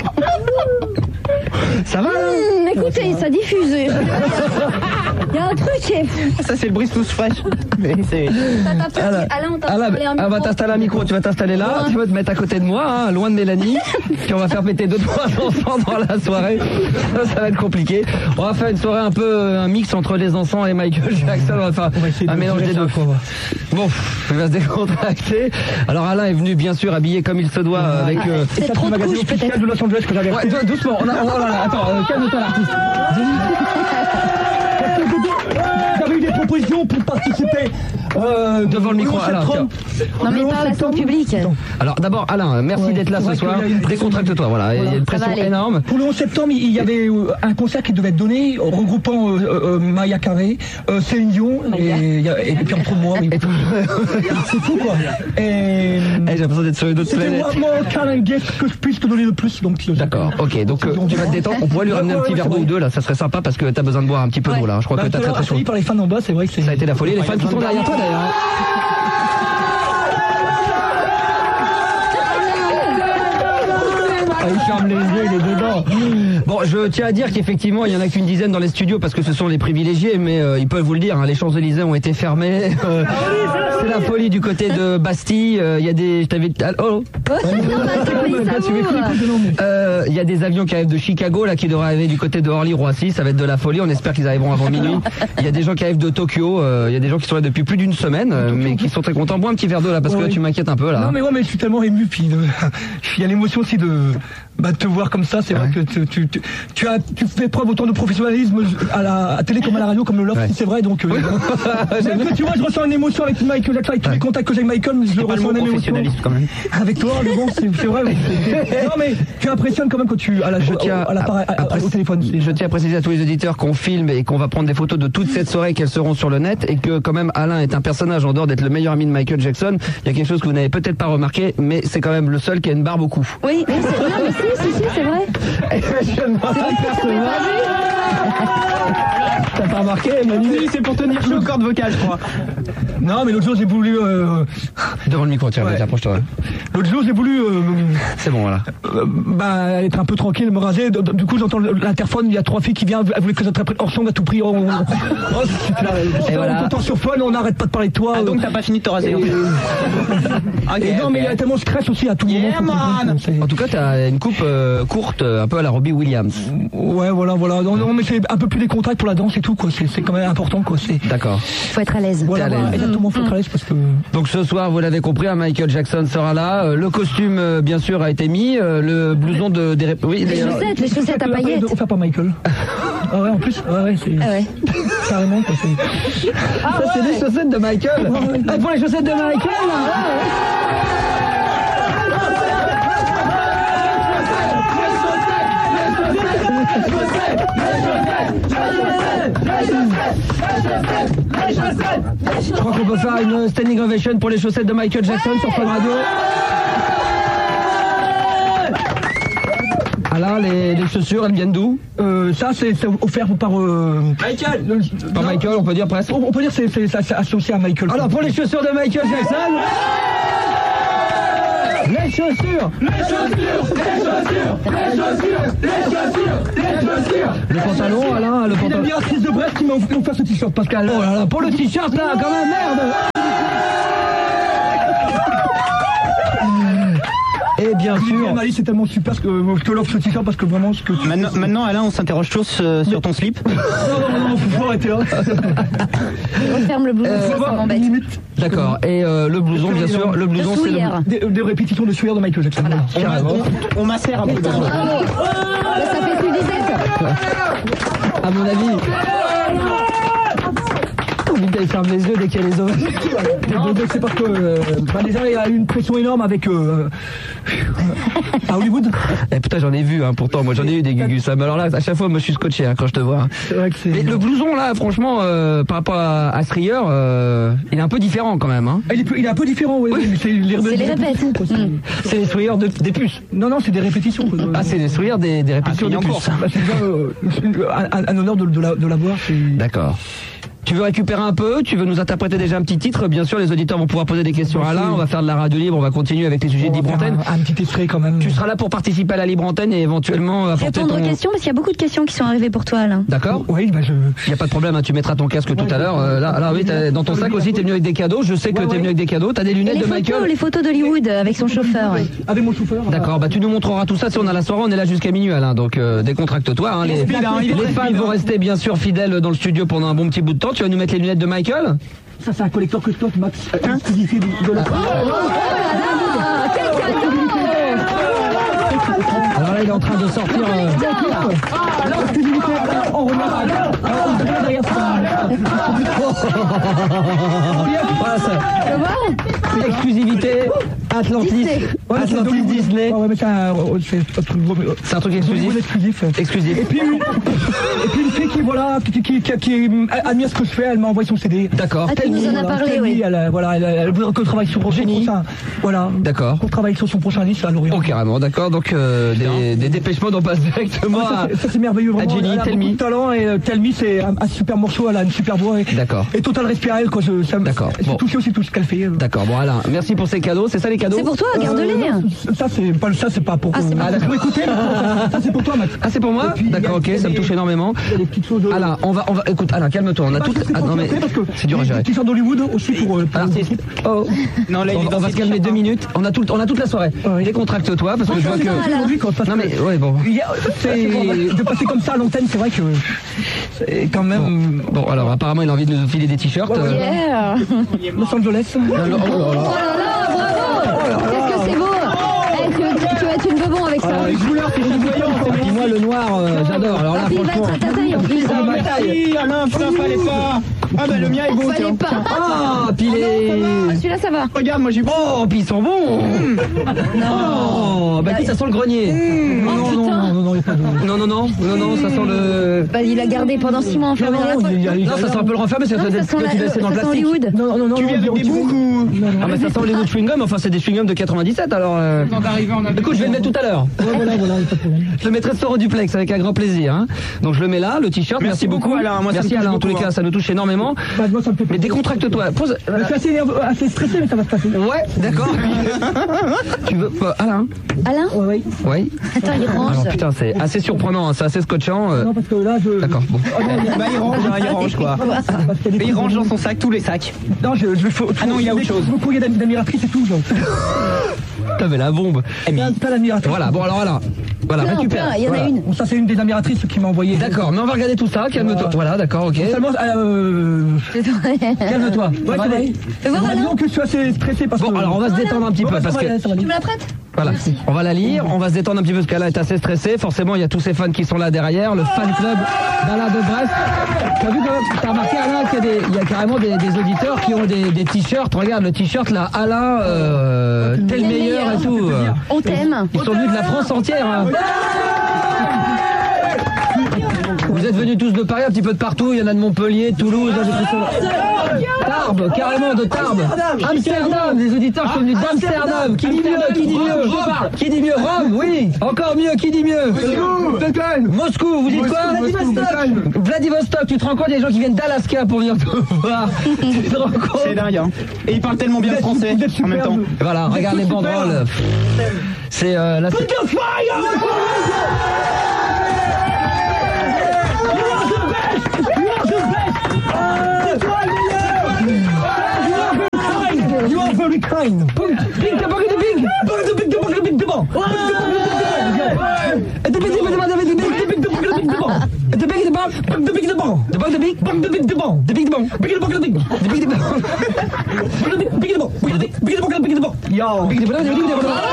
Ça va, là? Mmh, écoutez, ça diffuse. Il y a un truc. Et... Ça, c'est le brise tous fraîche. Mais c'est... Alain, on t'a installé un micro. On va t'installer un micro, tu vas t'installer là, ouais. Tu vas te mettre à côté de moi, hein, loin de Mélanie. Puis on va faire péter deux trois encens dans la soirée. Ça, ça va être compliqué. On va faire une soirée un peu, un mix entre les encens et Michael Jackson. On va faire on va un mélange des deux. Bon, il va se décontracter. Alors Alain est venu bien sûr habillé comme il se doit ah, avec... Euh, c'est trop de couches peut-être. De Los Angeles que j'avais ouais, doucement, on a, on a, on a, attends, euh, calme-toi l'artiste. J'avais eu des propositions pour participer euh, devant le micro. Alain, non mais parle à son public. Alors d'abord Alain, merci ouais, d'être là ce soir. Décontracte-toi, voilà, il y a une pression énorme. Pour le onze septembre, il y avait un concert qui devait être donné regroupant euh, euh, Maya Carré, euh, Céline Dion et, et puis entre moi. Oui. C'est fou quoi. Et, hey, j'ai l'impression d'être sur une autre planète. C'est moi, Carl Guest que je puisse te donner le plus. Donc d'accord, ok, donc euh, tu vas te détendre. On pourrait lui ramener un petit verre d'eau ou deux là, ça serait sympa parce que t'as besoin de boire un petit peu d'eau là. Je crois bah, que t'as très très chaud. Par les fans en bas, c'est vrai que c'est. Ça a été la folie. Les fans qui sont derrière toi d'ailleurs. Ah, il ferme les yeux, il est dedans. Bon, je tiens à dire qu'effectivement, il y en a qu'une dizaine dans les studios parce que ce sont les privilégiés, mais euh, ils peuvent vous le dire, hein, les Champs-Élysées ont été fermés. Euh, c'est la folie du côté de Bastille. Il euh, y a des... Je t'avais... Oh, euh, il y a des avions qui arrivent de Chicago, là, qui devraient arriver du côté de Orly-Roissy. Ça va être de la folie. On espère qu'ils arriveront avant minuit. Il y a des gens qui arrivent de Tokyo. Euh, il y a des gens qui sont là depuis plus d'une semaine, euh, mais qui sont très contents. Bois un petit verre d'eau, là, parce que là, tu m'inquiètes un peu, là. Non, mais ouais, mais je suis tellement ému. Puis, euh, il y a l'émotion aussi de... Bah, te voir comme ça, c'est ouais. vrai que tu, tu, tu, tu, as, tu fais preuve autant de professionnalisme à la à télé comme à la radio, comme le loft, ouais. c'est vrai, donc... Euh, même que tu vois, je ressens une émotion avec Michael Jackson, avec tous ouais. les contacts que j'ai avec Michael, je ressens une émotion. Quand même. Avec toi, mais bon, c'est, c'est vrai. C'est, non, mais tu impressionnes quand même quand tu... À la, je tiens à, à, à, à, au téléphone. Je tiens à préciser à tous les auditeurs qu'on filme et qu'on va prendre des photos de toute cette soirée, qu'elles seront sur le net, et que quand même Alain est un personnage en dehors d'être le meilleur ami de Michael Jackson. Il y a quelque chose que vous n'avez peut-être pas remarqué, mais c'est quand même le seul qui a une barbe au cou. Oui, mais c'est, non, mais si, si, si, c'est vrai. Je ne m'en apercevoir. T'as pas remarqué, Manu? C'est pour tenir chaud aux cordes vocales, je crois. Non, mais l'autre jour, j'ai voulu... Euh... Devant le micro, tiens, ouais. approche-toi. L'autre jour, j'ai voulu... Euh... C'est bon, voilà. Euh, bah, être un peu tranquille, me raser. Du coup, j'entends l'interphone, il y a trois filles qui viennent, elles voulaient que j'interprète Orson à tout prix. On... Oh, c'est là. Et voilà. On t'entend sur phone, on n'arrête pas de parler de toi. Ah, donc t'as pas fini de te raser. Et... okay, et non, okay. mais il y a tellement de stress aussi à tout yeah, moment. Man. En tout cas, t'as une coupe euh, courte, un peu à la Robbie Williams. Ouais, voilà, voilà. Non, non, mais c'est un peu plus décontracté pour la danse et tout, quoi. C'est, c'est quand même important, quoi. C'est... D'accord. Faut être à l'aise. Voilà, voilà, exactement, faut être à l'aise parce que... Donc ce soir, vous l'avez compris, hein, Michael Jackson sera là. Euh, le costume, euh, bien sûr, a été mis. Euh, le blouson de... Des... Oui, les chaussettes, les chaussettes à paillettes. Enfin, pas Michael. Ah ouais, en plus, ouais, ouais, c'est... Ah ouais. Carrément, quoi. C'est... Ah, ça, ouais. C'est les chaussettes de Michael. Ouais, ouais. Ah, pour les chaussettes de Michael, là. Je crois qu'on peut faire une standing ovation pour les chaussettes de Michael Jackson sur Fun Radio. Ah là, les, les chaussures, elles viennent d'où? euh, Ça, c'est offert par... Euh, Michael le, Par non. Michael, on peut dire presque. On, on peut dire que c'est associé à Michael. Alors, pour les chaussures de Michael Jackson... Les chaussures Les chaussures Les chaussures Les chaussures Les chaussures Les chaussures Le pantalon, Alain, le pantalon... Il y a bien Chris de Brest qui m'a offert ce t-shirt, Pascal. Oh là là, pour le t-shirt, là, quand même, merde. Et bien sûr, Alice, c'est tellement super que je te l'offre ce t-shirt parce que vraiment ce que tu... Maintenant, maintenant Alain, on s'interroge tous euh, sur ton slip. Non, non, non, faut arrêter là. Referme le blouson, euh, ça m'embête. D'accord, et euh, le blouson, bien sûr, le blouson, c'est le... Des, des répétitions de sueur de Michael Jackson. Voilà. On, on, on macère un peu. Ça fait plus dix-sept. À mon avis... Elle ferme les yeux dès qu'il y a les ovations. C'est parce que euh, bah déjà il y a une pression énorme avec euh, à Hollywood. Eh putain, j'en ai vu, hein, pourtant moi j'en ai eu des gugus. Mais alors là, à chaque fois moi je suis scotché hein, quand je te vois. C'est vrai que c'est... Mais le blouson là, franchement, euh, par rapport à, à ce rieur, euh, il est un peu différent quand même. Hein. Il, est, il est un peu différent, oui. oui. C'est les, les répètes. Mmh. C'est les sourires de, des puces. Non, non, c'est des répétitions. Quoi. Ah, c'est les sourires des, des répétitions ah, des puces. Bah, c'est déjà euh, un, un honneur de, de, la, de la voir. D'accord. Tu veux récupérer un peu? Tu veux nous interpréter déjà un petit titre? Bien sûr, les auditeurs vont pouvoir poser des questions à Alain. On va faire de la radio libre, on va continuer avec les sujets de libre antenne. Un, un petit extrait quand même. Tu seras là pour participer à la libre antenne et éventuellement apporter répondre ton... aux questions, parce qu'il y a beaucoup de questions qui sont arrivées pour toi, Alain. D'accord. Oui, bah je... Il n'y a pas de problème, hein, tu mettras ton casque ouais, tout à l'heure. Euh, là, là, oui, dans ton sac aussi, t'es venu avec des cadeaux. Je sais que ouais, t'es venu avec des cadeaux. T'as des lunettes les de photos, Michael. Les photos d'Hollywood avec son chauffeur. Ouais. Avec mon chauffeur. D'accord, bah tu nous montreras tout ça. Si on a la soirée, on est là jusqu'à minuit, Alain. Donc euh, décontracte-toi. Hein, les les fans vont rester bien sûr fidèles dans le studio pendant un bon petit bout de temps. Tu vas nous mettre les lunettes de Michael? Ça, c'est un collecteur que toi, Max. Hein de, de la... Alors là, il est en train de sortir. Euh... Voilà ça. Exclusivité. Atlantis. Atlantis Disney. Ouais, mais c'est un, c'est un truc exclusif. Exclusif. Exclusif. Et puis, et puis une fille qui, voilà, qui, qui, qui, qui admire ce que je fais, elle m'a envoyé son C D. D'accord. Ah, tu nous en as parlé, oui. Elle, voilà, elle, elle voudrait que je travaille sur son prochain. Voilà. D'accord. Qu'on travaille sur son prochain disque à Lorient. Oh, carrément, d'accord. Donc, euh, des, des dépêchements, on passe directement à. Ça, c'est merveilleux, vraiment. À Jenny, elle a Tell Me. beaucoup de talent et Tell Me, c'est un, un super morceau, elle a une super voix. D'accord. Et total respect à elle, quoi. Je, ça, d'accord. Bon. Touché aussi tout ce qu'elle fait. D'accord. Bon, Alain, merci pour ces cadeaux. C'est ça les cadeaux? C'est pour toi, garde-les. Euh, ça, c'est pas, ça, c'est pas pour. Ah, c'est ah, d'accord. Écoutez, ça, c'est pour toi, Max. Ah, c'est pour moi? D'accord, ok, ça me touche énormément. De... Alain, on va, on va, écoute, Alain, calme-toi. On a tout. Ah, non mais c'est dur à gérer. T-shirt d'Hollywood aussi pour. Euh, pour artiste. Oh. Non, là, on, on va se calmer deux minutes. On a tout, on a toute la soirée. Ouais. Décontracte-toi parce que je vois que. Non mais ouais bon. C'est de passer comme ça à l'antenne, c'est vrai que. C'est quand même. Bon, bon alors apparemment il a envie de nous filer des t-shirts. Yeah. Los Angeles. Oh là là, bravo. Qu'est-ce que c'est beau. Hey, tu, vas, tu vas être une bebon avec ça. Ah, les couleurs, c'est voyant. Dis-moi le noir, euh, j'adore. Alors là, ah, franchement. Il va être à ta taille en plus. Ah, ma taille. Alain, putain, fallait pas. Ah bah le mien est beau. Fallait pas. Ah, puis les. Celui-là ça va. Regarde, moi j'ai. Oh, puis ils sont bons. Non. Bah puis ça sent le grenier. Oh non, non, non, non, non, non, non, non, non, non, ça sent le. Bah il a gardé pendant six mois enfermé dans la poche. Non, ça sent un peu le renfermé, c'est peut-être laissé dans le plastique. Hollywood. Non, non, non. Tu viens avec des boucs ou? Ah mais ça sent les chewing gum. Enfin c'est des chewing gum de quatre-vingt-dix-sept alors. Écoute, je vais le mettre tout à l'heure. Voilà, voilà, pas de problème. Je le mettrai sur Duplex avec un grand plaisir. Hein. Donc je le mets là, le t-shirt. Merci, merci beaucoup Alain. Moi, merci Alain. En tous les cas, ça nous touche énormément. Bah, moi, ça me fait mais décontracte-toi. Pose. Je suis assez, nerveux, assez stressé, mais ça va se passer. Ouais, d'accord. Tu veux pas Alain? Alain? Oui. Oui. Attends, il range. Alors putain, c'est assez surprenant, hein, c'est assez scotchant. Euh... Non, parce que là, je. D'accord. Bon. Oh, non, bah il range, hein, il range quoi. Et il range dans son sac tous les sacs. Non, je, je faut. Ah non, il y a autre chose. Vous courriez d'admiratrice et tout, genre. T'as mais la bombe. Pas l'admiratrice. Voilà. Bon alors là. Voilà, plein, récupère. Plein, il y en voilà. a une. Bon, ça c'est une des admiratrices qui m'a envoyé. D'accord, mais on va regarder tout ça. Calme-toi. Voilà, voilà d'accord, ok. Seulement, euh... calme-toi. Ouais, ça va. Disons que je suis assez stressé parce bon, que. alors on va se détendre un petit peu parce que. Tu me la prêtes? Voilà. Merci. On va la lire, on va se détendre un petit peu parce qu'elle est assez stressée. Forcément, il y a tous ces fans qui sont là derrière, le fan club d'Alain de Brest. T'as vu que t'as remarqué Alain qu'il y a, des, il y a carrément des, des auditeurs qui ont des, des t-shirts. Regarde le t-shirt là, Alain, euh, tel meilleur et tout. On t'aime. Ils sont venus de la France entière. Hein. Vous êtes venus tous de Paris, un petit peu de partout. Il y en a de Montpellier, Toulouse. Là, j'ai pris ça. Tarbes, carrément de Tarbes. Amsterdam, les auditeurs sont venus d'Amsterdam. Qui dit mieux? Qui dit mieux? Qui dit mieux? Rome, oui. Encore mieux. Qui dit mieux? Moscou. Vous dites quoi? Vladivostok. Vladivostok. Tu te rends compte, il y a des gens qui viennent d'Alaska pour venir te voir. Tu te rends compte? C'est dingue, hein. Et ils parlent tellement bien français en même temps. Voilà, regarde les banderoles. C'est euh, là. C'est... You are very kind. Big the bug the big. Bug the big the bug the big the ball. The big the big the big the big the big the ball. The big the ball. Bug the big the ball. The bug the big. Bug the big the ball. The big the ball. Big the bug the big. The big the ball. Big the ball. Big the big the ball. Big the ball. Yo. Big the ball. Big the ball. Big the ball.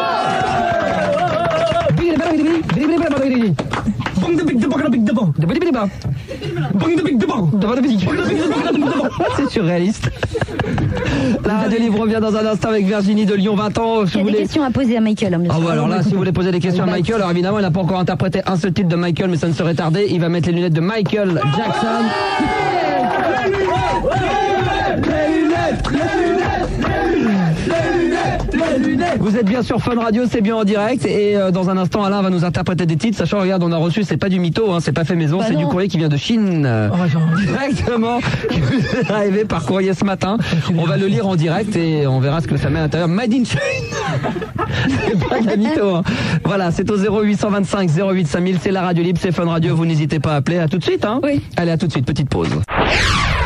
Big the ball. Big the ball. Bang the big the ball. Big the ball. The big the ball. Bang the big the ball. The big the ball. C'est surréaliste. La radio libre revient dans un instant avec Virginie de Lyon, vingt ans. Si Il y a vous des voulez... questions à poser à Michael. Hein, bien Ah sûr. ouais, alors là, si vous voulez poser des questions à Michael, alors évidemment, il n'a pas encore interprété un seul titre de Michael, mais ça ne serait tardé. Il va mettre les lunettes de Michael Jackson. Les lunettes, les lunettes, les lunettes, les lunettes. Vous êtes bien sur Fun Radio, c'est bien en direct. Et euh, dans un instant, Alain va nous interpréter des titres. Sachant, regarde, on a reçu, c'est pas du mytho, hein, c'est pas fait maison, Bah c'est non. du courrier qui vient de Chine. Euh, directement, qui vous est arrivé par courrier ce matin. On va le lire en direct et on verra ce que ça met à l'intérieur. Made in Chine. C'est pas de la mytho, hein. Voilà, c'est au zéro huit cent vingt-cinq zéro huit cinq mille, c'est la radio libre, c'est Fun Radio. Vous n'hésitez pas à appeler. À tout de suite, hein. Oui. Allez, à tout de suite, petite pause.